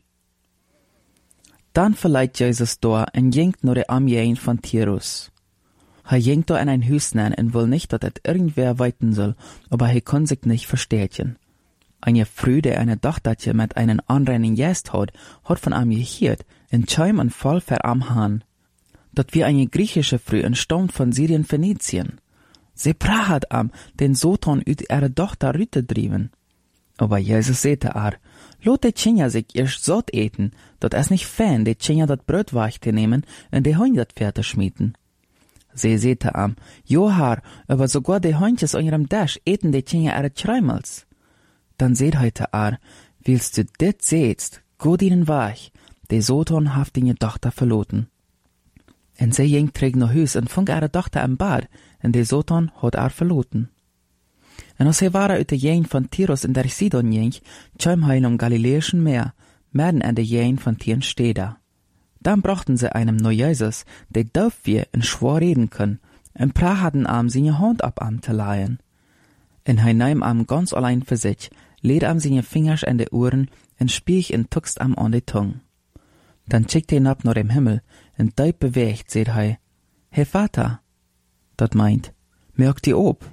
Dann verleiht Jesus da en jenkt nur de Amjein von Tirus. Er jenkt da in ein Hus nen en will nicht, dat et irgendwer weiten soll, aber he kann sich nicht verstehen. Eine Früh, der eine Tochtertje mit einen anreinen Gäst hat von am gehört, en Chaim und voll am Han. Dat wie eine griechische Früh entstammt von Syrien Phönizien. Sie prahat am, den Soton ut ihre Tochter Rüte driven. Aber Jesus sehte lot de Tschinja sich erst satt eten, dat es nicht fan, de Tschinja dat Brot weichte nehmen und de Heun dat Pferde schmieden. Sie sehte am, Johar, aber sogar de Heuntjes an ihrem Dash eten de Tschinja ihre Schreimels. Dann seht heute willst du dit sehtst, gut ihnen weich, de Soton haft ihre Tochter verloten. En sie ging träg no Hus und funk ihre Tochter im Bad, en de Soton hat verloten. En als waren uit de jeen van Tirus in der Sidon jeng, tschäum heil Galiläischen Meer, werden an de jeen von Tieren Steder. Dann brachten sie einem no Jesus, der darf wir in schwor reden können, en prahaten am seine Hand ab am te leihen. En hij nahm am ganz allein für sich, lädt am seine Fingers an de Ohren, en spiech en tuckst am an de Tung. Dann schickt ihn ab nach dem Himmel, en deut bewegt, seht hij, Herr Vater, dat meint, merkt die ob.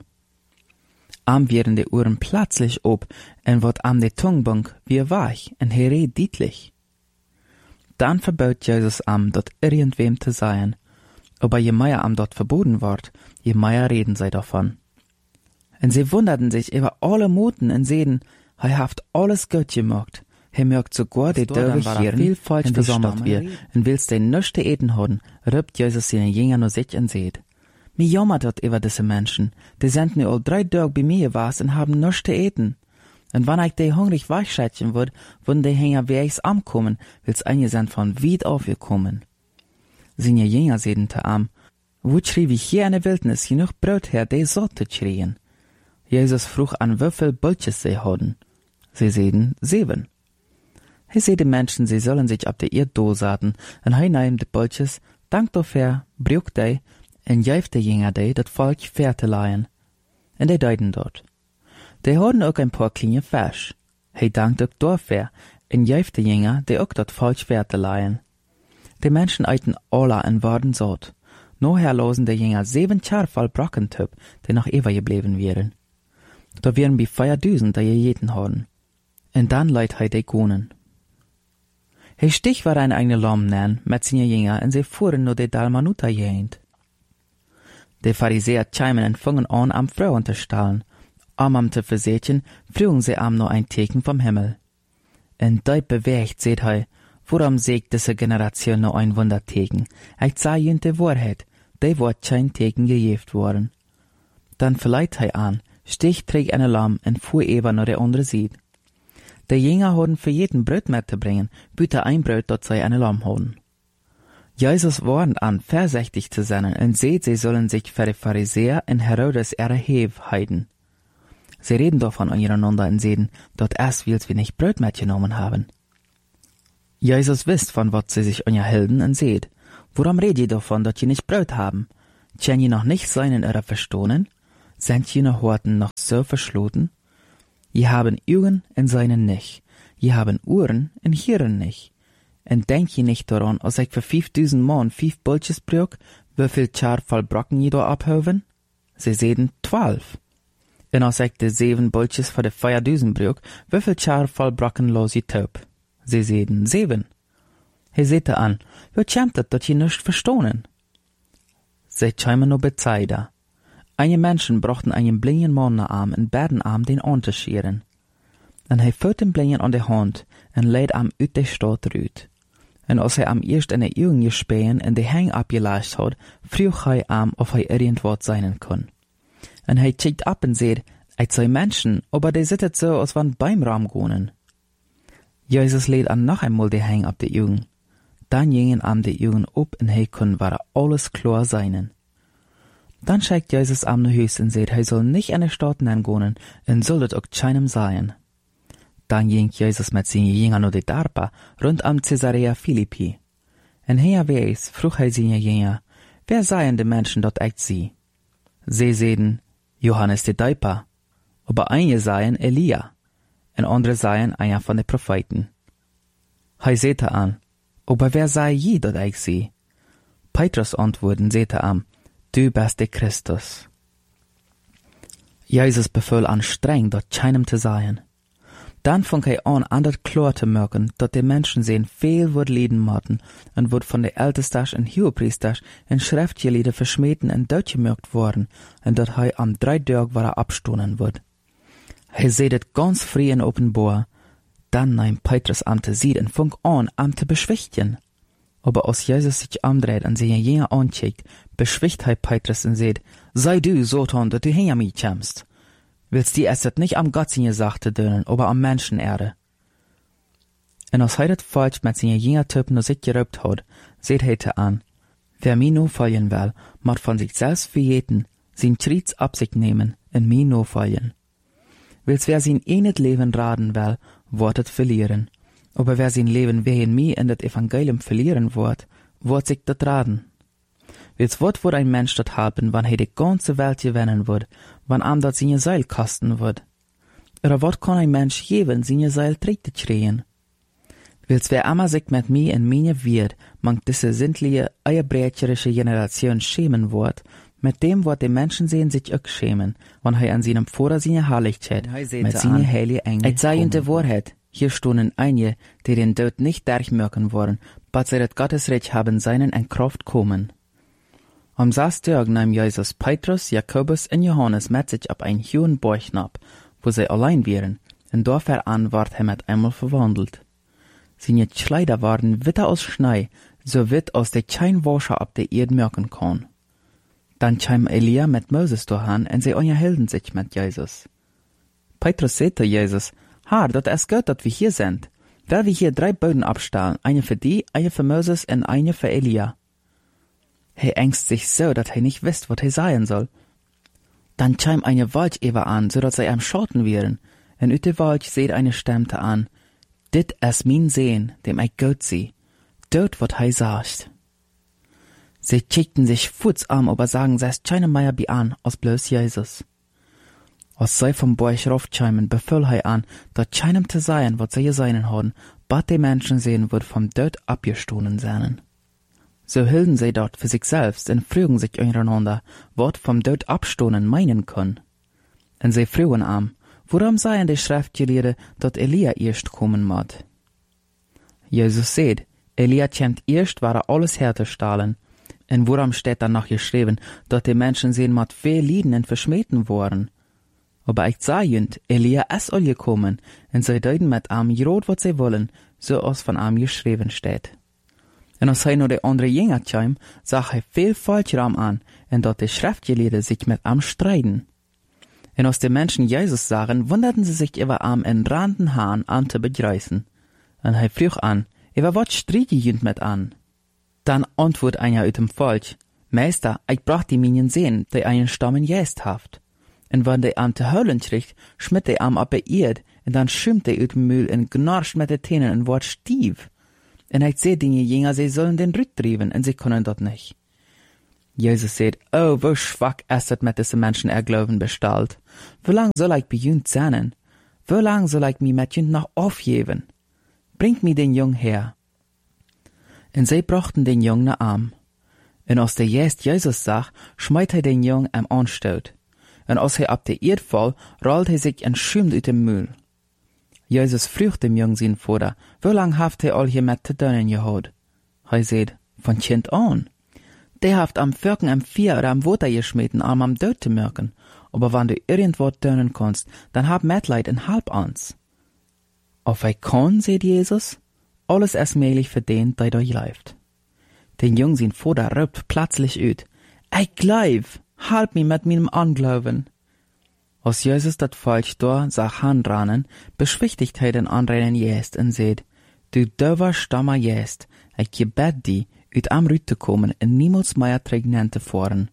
Am werden de Ohren plötzlich ob, en wat am de Tungbunk wie weich, en he red dietlich. Dann verbaut Jesus am, dort irgendwem zu sein, aber je mehr am dort verboten ward, je mehr reden sei davon. En sie wunderten sich über alle Muten en sehen, he haft alles gut gemacht, he merkt sogar de Dörre hier viel falsch versammelt wir, en willst de nüchte eten hoden, rübt Jesus seine Jünger nur sich en seht. Mi jammert dort über diese Menschen, die sind nu all 3 Tage bei mir was en haben nüchte eten. Und wann ich de hungrig weichschätzen würd, würden de Hänger wie ich's ankommen, wils einige sind von weit aufgekommen. Seine Jünger sehen te am, wo schrie wie hier in der Wildnis genug Brot her, de sollte schrien. Jesus frug an wieviel Bulches sie hadden. Sie sehen 7. He seh de Menschen, sie sollen sich ab der Erd dosaten, en he nahm de Bulches, dank dafür, brück de, en jäif de Jünger de, dat Volk Pferde leihen. En de deuten dort. De hadden ook ein paar kleine Fisch. He dankt ook dafür, en jäif de Jünger, de ook dat Volk Pferde leihen. De Menschen eiten alle en waren satt. Noher losen de Jünger 7 Jahre voll Brockentöp, die noch ewig geblieben wären. Da wären bi 4.000, die jeden hadden. En dann leit he de Gonen. He stich war ein eigene Lamm nen, mit seine Jünger, en sie fuhren nur de Dalmanuta jehnt. De Pharisäer tscheimen en fungen an am Frauen zu stahlen. Am zu versätchen, frügen sie am nur ein Teken vom Himmel. En deut bewegt, seht he, worum sägt diese Generation nur ein Wunderteken? Ich sah jünt de Wahrheit, de wird kein Teken gejeft worden. Dann verleiht he an, stich träg eine Lamm en fuhr eben nur der andere Sied. De Jünger hadden für jeden Brot mitzubringen, büte ein Brot, dort sei eine Lamm hadden. Jesus warnt an, vorsichtig zu sein, und seht, sie sollen sich für die Pharisäer in Herodes ihre Hev heiden. Sie reden davon untereinander und sehen, dort erst willst wir nicht Brot mitgenommen haben. Jesus wisst, von was sie sich unterhalten und seht. Warum redet ihr davon, dass ihr nicht Brot haben? Tjen je noch nicht seinen oder verstohnen? Sind jene Horten noch so verschloten? Je haben Augen en seinen nicht. Je haben Ohren en Hirn nicht. En denk je nicht daran, als ich für 5000 Mann 5 Bultjes brück, wieviel Char voll Brocken je da abhöven? Sie sehen 12. En als ich de 7 Bultjes für de 5000 brück, wieviel Char voll Brocken los je taub? Sie sehen 7. He sehte an, wie kämmt het dat je nicht verstohnen? Sie kämen no bezeida. Einige Menschen brachten einen blinden Mann nach Arm en beiden Arm den unterschieren. En hij führt den Blinden an de Hand en leid am uit de Stadt ruut. En als hij am eerst in de Augen gespähen en de Hang abgelascht had, vroeg hij am of hij irgendwas sein kon. En hij kijkt ab en zei, ik sei Menschen, aber die zitten so, als van beim Raum gonen. Jesus leid an noch einmal de Hang ab de Augen. Dann gingen am de Augen op en hij kon waar alles klar seinen. Dann schickt Jesus am nach Hus en zei, hij soll nicht in de Stadt gonen en soll het ook keinem sein. Dann ging Jesus mit seinen Jüngern nach Darpa, rund am Caesarea Philippi. En herwegs vroeg hij seine Jünger, wer seien de Menschen dort echt sie? Sie sehen, Johannes de Däuper, aber einige seien Elia, en andere seien einer von den Propheten. Hij sehte an, aber wer sei je dort echt sie? Petrus antworten sehte an, du bist der Christus. Jesus befahl an streng, dort keinem zu sein. Dann fing hij an dat klar te merken, dat de Menschen sehen veel wordt leden moeten, en wordt van de Ältesters en Hohepriesters en schriftgeleerden versmeten en doodgemerkt worden, en dat hij am 3 Tage waar abstonen wordt. Hij zei het ganz vrij en openbaar. Dann nahm Petrus am te zien en fing an am te beschwichtigen. Aber als Jesus sich umdreht en seine Jünger ankijkt, beschwicht hij Petrus en zei, sei du, Satan, dat du hinter mich kommst. Willst die es nicht am Gott seine Sache dönen, aber am Menschenerde? En als hij het falsch met seine Jüngertypen naar zich gerübt hat, seht hij an, wer mir no folgen will, mag von sich selbst verjeten, sein Triets ab sich nehmen, en mir no folgen. Willst wer sein enet Leben raden will, wird het verlieren. Aber wer sein Leben wegen mir in das Evangelium verlieren wird sich dat raden. Willst wird ein Mensch dat haben, wann hij die ganze Welt gewinnen wird, wann am dat seine Seil kosten wird? Oder wat kann ein Mensch geben, seine Seil treten kriegen? Willst wer immer sich mit mir in meine wird, man diese sindliche, eierbrecherische Generation schämen wird, mit dem wird die Menschen sehen sich auch schämen, wann hij an seinem Vater seine Herrlichkeit, mit seine heilige Engel kommen. Sei in der Wahrheit, hier stonden einige, die den Tod nicht durchmerken wollen, but sie das Gottesreich haben seinen in Kraft kommen. Am 6. Tag nahm Jesus Petrus, Jakobus en Johannes mit sich ab ein hohen Berg ab, wo sie allein wären, und dafür an ward er mit einmal verwandelt. Seine Kleider waren witter als Schnee, so witt als der kein Wascher ab der Erde merken kann. Dann kam Elia mit Moses dahin, und sie unterhielten sich mit Jesus. Petrus sagte Jesus, Herr, dat ist gut, dat wir hier sind. Weil wir hier 3 Böden abstahlen, eine für die, eine für Moses und eine für Elia. Er ängst sich so, dass er nicht wisst, was er sagen soll. Dann kam eine Waldgeber an, so dass sie am Schatten wären. Und ut der Wald seht eine Stimme an, dit ist mein Sehen, dem ich gut sehe. Dort, was er sagt. Sie kickten sich futs an, aber sagen, sie ist keine mehr bei an, als bloß Jesus. Als sie vom Berg raufkämen, befahl er an, dass keinem zu sein, was sie sein haben, bat die Menschen sehen, wird vom Tod abgestohlen sein. So hielten sie dort für sich selbst und frügen sich untereinander, was vom Tod abstohlen meinen können. Und sie frügen am, worum seien die Schriftgelehrten, dass Elia erst kommen mod. Jesus sagt, Elia kämmt erst, war alles herzustellen. Und worum steht dann noch geschrieben, dass die Menschen sehen mod viel Lieden und verschmähten worden. Aber ich sage jünd, Elia ist all gekommen, und sie deuten mit am gerot, was sie wollen, so als von am geschrieben steht. Und als hij naar de andere Jünger kwam, zag hij veel falsch an, und dat de Schriftgelehrten sich mit am streiten. Und als die Menschen Jesus sahen, wunderten sie sich über am in randen Haaren an zu begreifen. Und hij frug an, über wat striet je jünd mit an? Dann antwortet einer uit dem Volk, Meister, ich brach die Minen sehen, die einen Stammen jäst haft. Und wenn der am te huilen kriegt, schmitt der am ab der Erd, und dann schimmt der uit dem Mühl und gnarscht mit den Tänen und wort stief. Und ich seh die Jünger, sie sollen den Rüt trieben, und sie können dort nicht. Jesus sagt, oh, wo schwach ist es mit diesen Menschen Glauben bestellt. Wie lang soll ich bei jünd sein? Wie lang soll ich mich mit jünd noch aufgeben? Bringt mir den Jungen her. Und sie brachten den Jungen nach Arm. Und als der Jesus sah, schmeit den Jungen am Anstoot. Und als ab der Erde fall, rollt sich en schümt uit dem Müll. Jesus fragt dem Jungen sein Vater, wie lang haft all hier mit zu tun gehad? Sagt, von Kind an. Der haft am Völken am Vier oder am Water geschmeten, am Död zu merken. Aber wenn du irgendwas tun kannst, dann hab Mitleid en halb ans. Auf ich kann, sagt Jesus, alles ist möglich für den, der läuft. Den Jungen sein Vater ruft plötzlich ut, ich glaub, halb mich mit meinem Anglauben. Als Jesus dat falsch da sah handrannen, beschwichtigt den anderen Jest und sagt, du döver stammer Jest, ich gebet die, ut am Rüt zu kommen und niemals mehr Trägnente fahren.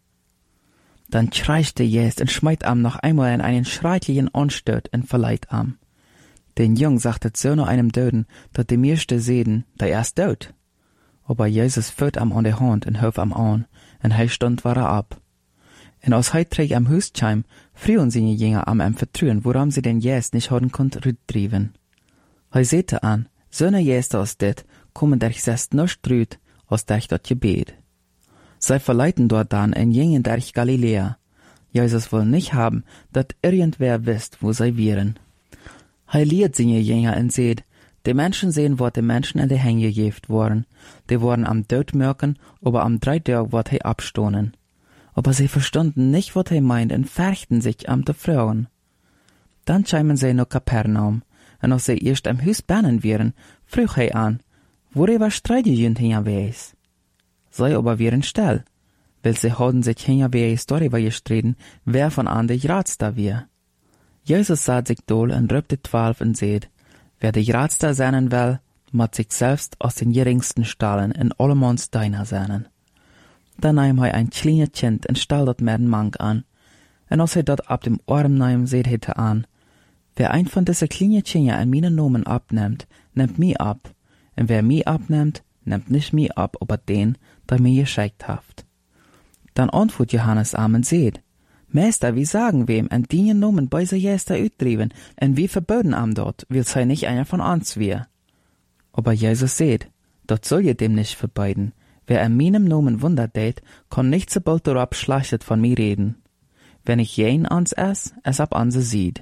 Dann schreiste Jest und schmeit am noch einmal in einen schrecklichen Anstoot und verleiht am. Den Jung sagte so noch einem Döden, dat die meiste sehen, der ist tot. Aber Jesus führt am an der Hand und hört am an, und er stund war ab. Und als er träg am Hüstscheim, frühen seine Jünger am vertrauen, woran sie den Jest nicht haben konnt rüttrieben. Er sehte an, so ne Jest als dit, kommen der sest nicht rüt, als der dort gebet. Sie verleiten dort dann en Jungen der Galiläa. Jesus will nicht haben, dat irgendwer wisst, wo sie wären. Er lehrt seine Jünger und sagt, die Menschen sehen, wo die Menschen in die Hänge gegeben worden. Die wurden am Tod merken, aber am 3 Tag wird er abstoßen. Aber sie verstanden nicht, was er meint, und fürchten sich am zu fragen. Dann scheimen sie nach Kapernaum, und als sie erst am Haus bannen wären, frug er an, worüber streiten jünd hinweis? Sie aber wären still, weil sie hatten sich hinweis darüber gestritten, wer von an der Ratster wär. Jesus sah sich doll und rübt die 12 und sagt, wer die Ratster sein will, muss sich selbst aus den geringsten stahlen in allemanns deiner sein. Dann nahm er ein kleines Kind und stall dort mit dem Mank an. Und als er dort ab dem Arm nahm, seht er an, wer ein von diesen kleinen Kindern an meinen Namen abnimmt, nimmt mich ab. Und wer mich abnimmt, nimmt nicht mich ab, aber den, der mir geschickt haft. Dann antwortet Johannes am und seht, Meister, wie sagen wem, en die Namen bei se Jester uitdriven, en wie verboten am dort, will sei nicht einer von uns wär. Aber Jesus seht, dort soll je dem nicht verbeiden. Wer an meinem Namen Wunder tät, kann nicht so bald darauf schlechtet von mir reden. Wenn ich jen ans es ab anse sieht.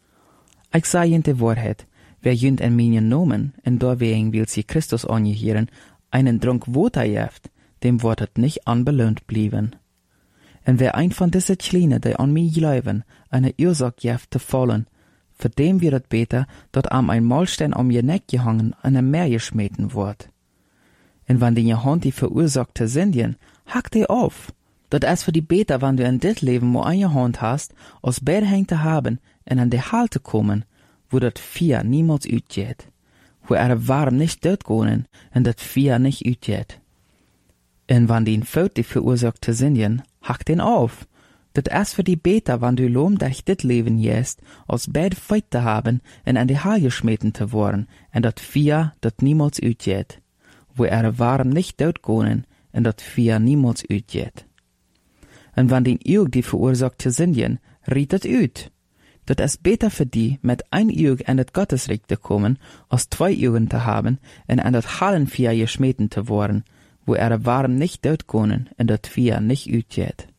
Ich sag jen die Wahrheit, wer jünd an meinen Namen, en dorwegen will sie Christus angehieren, einen Trunk Water jeft, dem wortet nicht anbelohnt blieben. Und wer ein von diese Kleinen, die an mich glauben, eine Ursache jeft zu fallen, für dem wird es besser, dort am ein Mahlstein um ihr Neck gehangen, an ein Meer geschmeten wird. Und wenn die Hand die verursachte Sündchen, hack die auf. Dort ist für die Beter, wenn du in dit Leben wo eine Hand hast, aus beide Hände zu haben und an die Halte kommen, wo dat 4 niemals utgeht. Wo warm nicht dort gehen und dat 4 nicht utgeht. Und wenn die Fout die verursachte Sündchen, hack den auf. Dat ist für die Beter, wenn du lohm durch dit Leben jest, aus beide Feit zu haben und an die Halle geschmeten zu worden, und dat 4 dat niemals utgeht. Wo warm nicht dort gehen und dat 4 niemals utgeht. Und wenn den Jug die verursachte Sündchen, riet het ut. Dat ist besser für die, mit ein Jug in das Gottesreich zu kommen, als 2 Jugen zu haben und an das Hallen 4 geschmeten zu worden, wo warm nicht dort gehen und dat 4 nicht utgeht.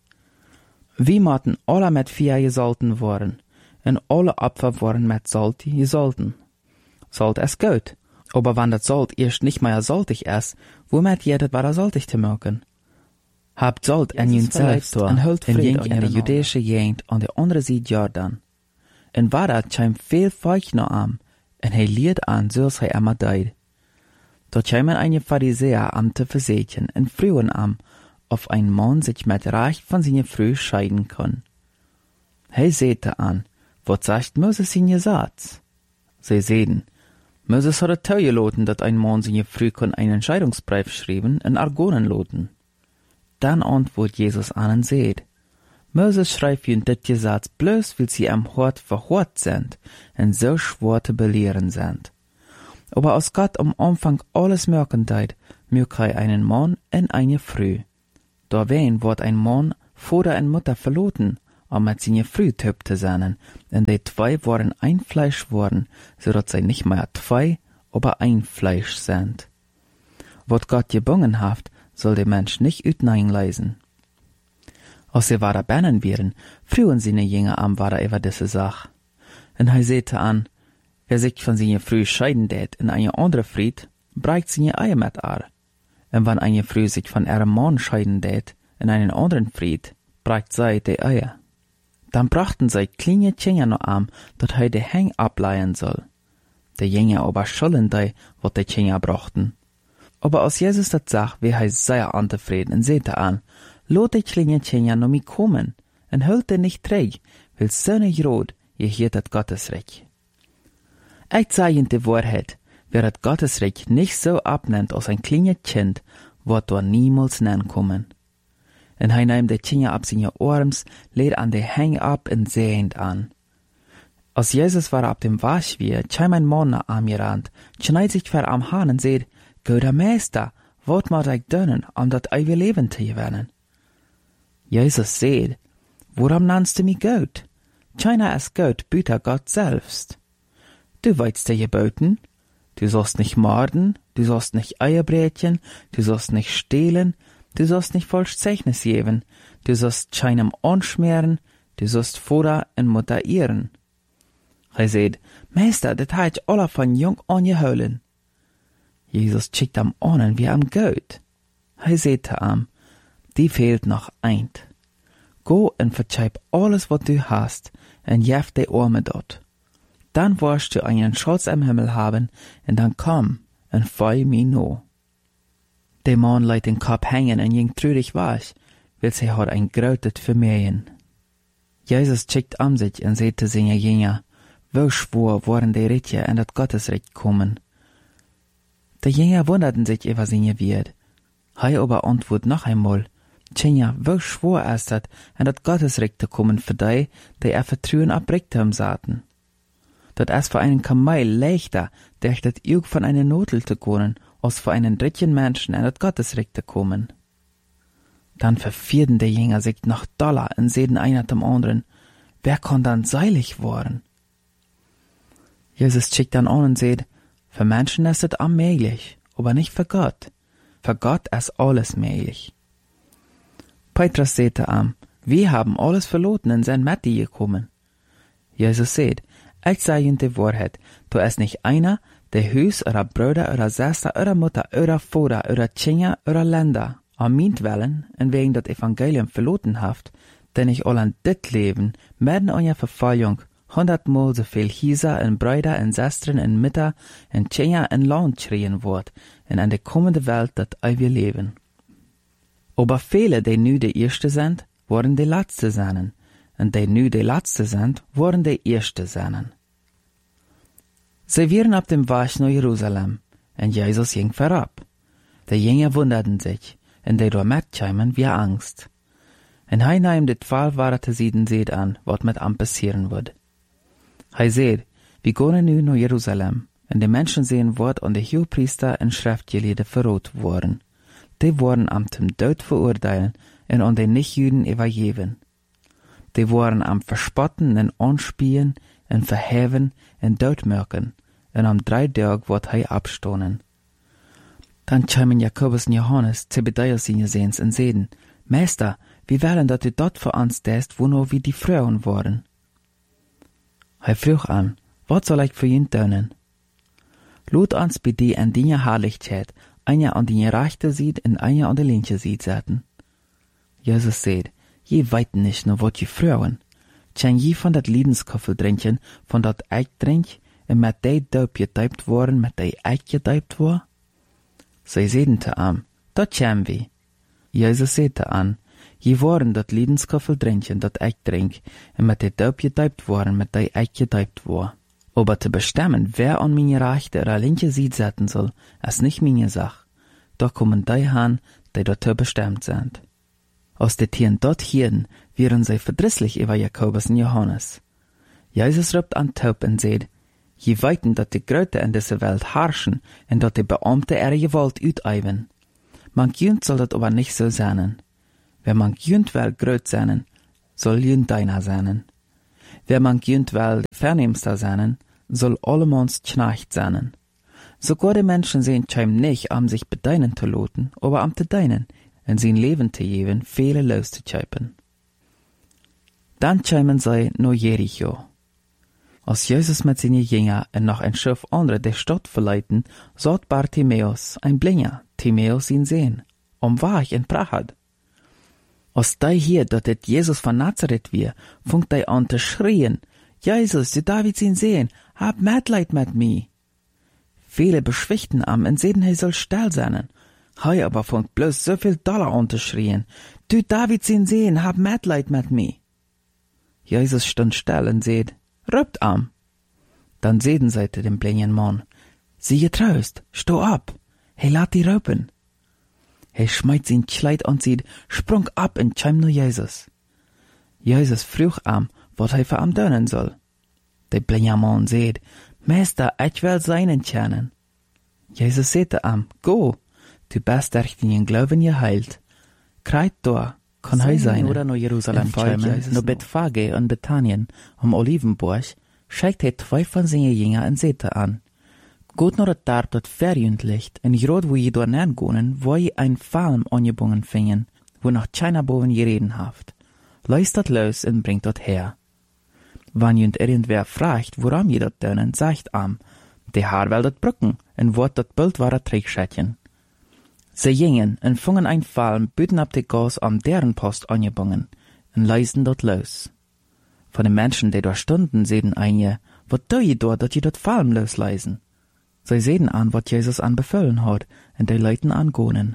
Wie mochten alle mit 4 gesalten worden, und alle Opfer worden mit Salt gesalten. Salt ist gut, aber wenn das Salt erst nicht mehr saltig ist, womit jedet war saltig zu merken? Habt Salt an jün selbst und hüllt Fried in die jüdische Gegend an der anderen Seite Jordan. Und war dat scheint viel Feucht noch am, und liert an, so als immer deid. Dort scheinen einige Pharisäer am zu versätchen und frühen am, auf ein Mann sich mit Recht von seiner Früh scheiden kann. Sehte an, was sagt Moses in ihr Satz? Sie sehen, Moses hat es geloten, dat ein Mann seine Früh kann einen Scheidungsbrief schreiben und argonen loten. Dann antwortet Jesus an und sagt, Moses schreibt in dit Gesetz bloß, weil sie am Hort verhort sind und so schwer zu belehren sind. Aber als Gott am Anfang alles merken teit, mögt einen Mann und eine Früh. Daarbij wordt ein Mann Vater en Mutter verloten, om met zijn vrouw töp te zijn, en die twee worden ein Fleisch worden, zodat zij nicht mehr zwei, aber ein Fleisch sind. Wat Gott gebungen haft, soll der Mensch nicht uitnein leisen. Als sie wahrer Bernen wären, frühen seine Jünger am wahrer über diese Sach. Und er sagte an, wer sich von seiner Frau scheiden tät in eine andere Fried, breicht seine Eier mit ar. Und wenn eine Frau sich von ihrem Mann scheiden tät in einen anderen Fried, breicht sie die Eier. Dann brachten sie kleine Kinder noch an, dat er die Heng ableihen soll. Die Jünger aber schulden die, wat die Kinder brachten. Aber als Jesus das sagt, wie er sehr unzufrieden und sagte an, lot die kleine Kinder noch mi kommen, und hüllt die nicht träg, weil so nicht rot, je hier das Gottesreich. Ich sage Ihnen die Wahrheit, wer das Gottesreich nicht so abnimmt als ein kleines Kind, wird dort niemals nennen kommen. Und er nimmt die Kinder ab seine Arms, lädt an die Hänge ab und sehend an. Als Jesus war ab dem Wasch wie, kam ein Mann nach ihm gerannt, schneit sich vor am Hahn und sagt, Guter Meister, wat moet ich doen, om dat eeuwige Leben zu gewinnen? Jesus sagt, warum nennst du mich gut? Keiner ist gut, büter Gott selbst. Du weißt die Geboten, du sollst nicht morden, du sollst nicht Eier brechen, du sollst nicht stehlen, du sollst nicht falsch Zeugnis geben, du sollst keinem anschmieren, du sollst Vater und Mutter ehren. Er sagt, Meister, das hat ich alle von jung an geholen. Jesus schickt am an wie am Gott. Er sagte ihm, die fehlt noch eint. Go und verzeih alles, was du hast, und jef die Arme dort. Dann wirst du einen Schatz im Himmel haben, und dann komm und folg mir no. Der Mann lässt den Kopf hängen und ging traurig weg, weil sie hat ein großes Vermehren. Jesus schickt um sich und sagte seine Jünger, wo schwor waren die Ritje in das Gottesreich kommen. Die Jünger wunderten sich über seine Wert. Er aber antwortet noch einmal, Tja, wo schwor es dat, in das Gottesreich zu kommen für die, die Vertrauen auf Reichtum saten. Dat es für einen Kamel leichter, durch das Jug von einer Notel zu gehen, als für einen dritten Menschen in das Gottesreich zu kommen. Dann verfierden die Jünger sich noch doller und sehen einer zum anderen, wer kann dann seilig worden? Jesus schickt dann an und sagt, für Menschen ist es unmöglich, aber nicht für Gott. Für Gott ist alles möglich. Petrus sagte ihm, wir haben alles verloren und sind mit dir gekommen. Jesus sagt, ich sage Ihnen die Wahrheit, du ist nicht einer, der Haus oder Brüder oder Schwester oder Mutter oder Vater oder Kinder oder Länder an meinetwillen und wegen das Evangelium verloren haft, denn ich all an dit Leben, mitten an der Verfolgung, 100-mal so viel Häuser und Brüder und Schwestern und Mütter und Kinder und Land schreien wird, und an der kommende Welt das ewige Leben. Aber viele, die nu die Erste sind, worden die Letzte sein, und die nu die Letzte sind, worden die Erste sein. Sie waren auf dem Weg nach Jerusalem, und Jesus ging vorab. Die Jünger wunderten sich, und die dort mitkamen wie Angst. Und er nahm die 12 Worte seht an, was mit ihm passieren wird. Er sagt, wir gehen nu nach Jerusalem, und die Menschen sehen wird und die Hohepriester und Schriftgelehrten verrot worden. Die wurden am zum Tod verurteilen und an den Nichtjuden übergeben. Die wurden am Verspotten und Anspielen und Verheven und Todmürken, und am 3 Tage wird er abstoßen. Dann kamen Jakobus und Johannes, Zebedäus seine Sehens, und sagten, Meister, wir wollen, dass du dort für uns tust, wo nur wie die Frauen waren. Er frug an, was soll ich für ihn tun? Lud uns bei dir an deine Herrlichkeit, einer an die rechte Seite und einer an die linke Seite setzen. Jesus sagt, je weit nicht nur was die Frauen. Kann je von dat Liedenskoffel trinken, von dat ich trink, und mit der Daub getauft worden, mit der ich getauft war? Sie sagten zu ihm, dat kämen wir. Jesus sagte an, je waren dat Liedenskoffel trinken, dat ich trink, und mit der Daub getauft worden, mit der ich getauft war. Aber zu bestimmen, wer an meine rechte oder linke Seite setzen soll, ist nicht meine Sache. Da kommen die han, die dazu bestimmt sind. Aus den Tieren dort hierden, wären sie verdrisslich über Jakobus und Johannes. Jesus ruft an Taub und sagt, je weiten, dass die Gröte in dieser Welt herrschen und dass die Beamte ihre Gewalt ausüben. Man Jünd soll das aber nicht so sein. Wer man jönt wel gröt seinen, soll jönt deiner seinen. Wer man jönt wel vernehmster seinen, soll allemans Knecht seinen. Sogar die Menschen sehen scheim nicht, am sich bedeinen zu loten, aber am zu deinen, en sein Leben zu geben, viele los zu scheipen. Dann scheimen sie no Jericho. Als Jesus mit seinen Jüngern und noch ein Schiff andere der Stadt verleiten, sagt Bartimäus, ein Blinder, Timäus ihn sehen, war ich in Prachad. Als dei hier, dat het Jesus von Nazareth wir, funkt dei an zu schrien, Jesus, du Davids ihn sehen, hab Mitleid mit mir. Viele beschwichten am und sehen, er soll still sein. Hei aber funkt bloß so viel Dollar an zu schrien, du Davids ihn sehen, hab Mitleid mit mir. Jesus stund still und seht, rübt am. Dann sehen sie zu dem blinden Mann, sie getraust, steh ab, he lat die rüpen. He schmeißt sein Kleid und sieht, sprung ab und scheim nur Jesus. Jesus frug am, wat hij für am dönen soll. Der blinde Mann seht, Meister, ich will seinen tjernen. Jesus sagte am, go, du bist durch den Glauben geheilt. Kreit da, kann hij sein. Oder no Jerusalem kommen, no Bethphage und Bethanien, Olivenburg, schickt hij 2 von seinen Jüngern und sagte an, Gott nur dat Tag dat verjündlicht, en grad wo je door gonen, wo je ein Falm angebungen fingen, wo noch keiner boven gereden haft. Leist dat los en bringt dat her. Wann jünd irgendwer fragt, woran je dat dönen, sagt am, de Haar wel dat brücken, en wort dat Bild war a Trickschätchen. Se gingen en fungen ein Falm, büten ab de Gas am deren Post angebungen, en leisten dat los. Von den Menschen, die dort stunden, sehen einige, wat do je dort, dat je dat Falm losleisen? Sie sehen an, wat Jesus anbefehlen hat, und die Leuten angonen.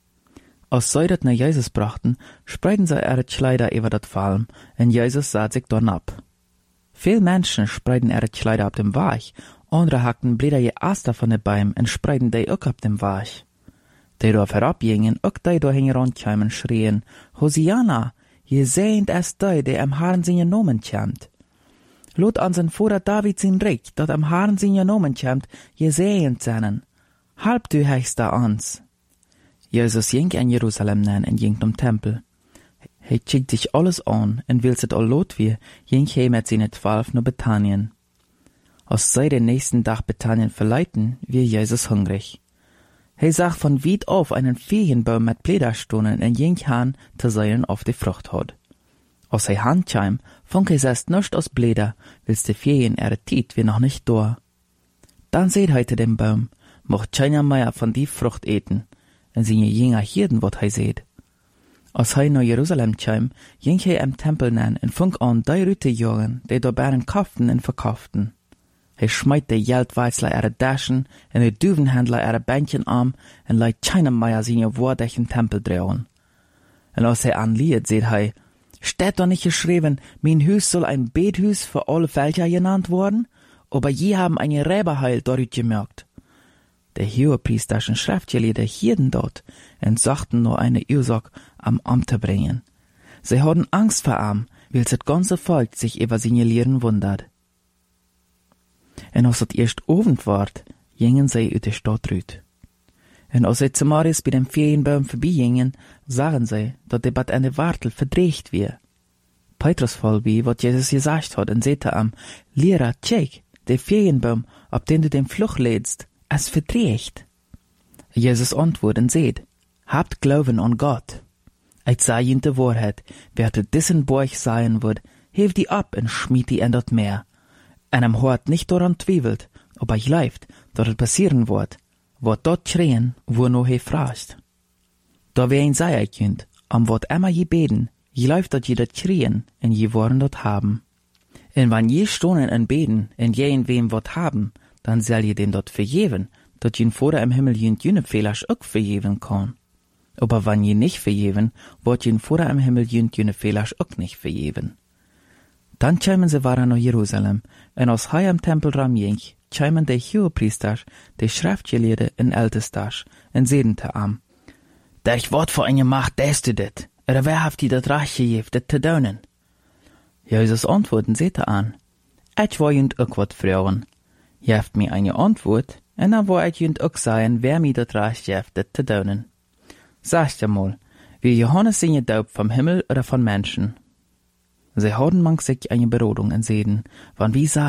Als sie dat nach Jesus brachten, spreiten sie ihre Kleider über dat Falm, und Jesus sah sich dorn ab. Viel Menschen spreiten ihre Kleider ab dem Weg, andere hackten Blätter je Aster von den Bäumen und spreiten die auch ab dem Weg. Die dort herabgingen, auch die dort hingerankämen, schrien, Hosianna, je sehend es die am Herrn seinen Namen kämmt. Lot an sein Vater David sein Reich, dat am Herrn seinen Namen kämmt, je sehend seinen. Halb du heichst ans. Jesus ging in Jerusalem nein und ging zum Tempel. He schickt sich alles an, und will sit all lot wie, ging he mit seinen 12 nach Bethanien. Als sie den nächsten Tag Bethanien verleiten, wie Jesus hungrig. He sah von weit auf einen Ferienbaum mit Blätterstonen und ging han zu sehen auf die Frucht hat. Als hij handkam, funk hij erst nicht aus Blätter, wils de Ferien ihre Tiet wie noch nicht da. Dann seht heute den Baum, mocht keiner mehr von die Frucht eten, en seine Jünger hirden, wat hij seht. Als hij nach Jerusalem kam, ging hij im Tempel nen en funk an die Rüte jagen, die da bären kauften en verkauften. Hij schmeit de Geldweizler ihre Daschen en de Duvenhändler ihre Bändchen am en leit keiner mehr seine Worte im Tempel drehen. En als hij anliet, seht hij, steht doch nicht geschrieben, mein Hus soll ein Bethus für alle Völker genannt worden, aber je haben eine Räberheil dort gemerkt. Der hohepriesterischen Schriftgelehrte hielten dort und sagten nur eine Ursache am Amt zu bringen. Sie hatten Angst vor ihm, weil das ganze Volk sich über seine Lehren wundert. Und als es erst Abend ward, gingen sie aus der Stadt rüt. Und als sie zu Marius bei dem Ferienbaum vorbeigingen, sahen sie, dass der Bad eine Wartel verdreht wird. Petrus voll wie, was Jesus gesagt hat, und sagte am, Lehrer, check, der Ferienbaum, auf den du den Fluch lädst, es verdreht. Jesus antwortet und sagt, habt Glauben an Gott. Ich sage ihnen die Wahrheit, wer zu diesen Borg sein wird, hebt die ab und schmied die in das Meer. Und am Hort nicht daran zweifelt, ob er glaubt, dass es passieren wird, wat dort schreien, wo no he fragt. Da wer ihn sei kind, am wat immer je beten, je läuft dort je dat schreien, en je wollen dort haben. En wann je stonen en beten, en je in wem wat haben, dann soll je den dort vergeben, dat je vor im Himmel jene Fehlers auch vergeben kann. Aber wann je nicht vergeben, wird je vor im Himmel jene Fehlers auch nicht vergeben. Dann kämen sie waren nach Jerusalem, en aus hei am Tempel ram ging, kämen de Hohepriester, de Schriftgelehrte en Ältesters, en seden te am. Der ich wort vor eine Macht, däst du dit, oder wer haft die dat Reich gegeben, dit te dönen? Jesus antworten sete an, ich war jünd auch wat fragen. Je haft mir eine Antwort, en dann war ich jünd auch sagen, wer mir dat Reich gegeben, dit te dönen. Sagt ja mal, Wie Johannes seine Daup vom Himmel oder von Menschen? Sie haben manchmal eine Berodung in Säden, wann wie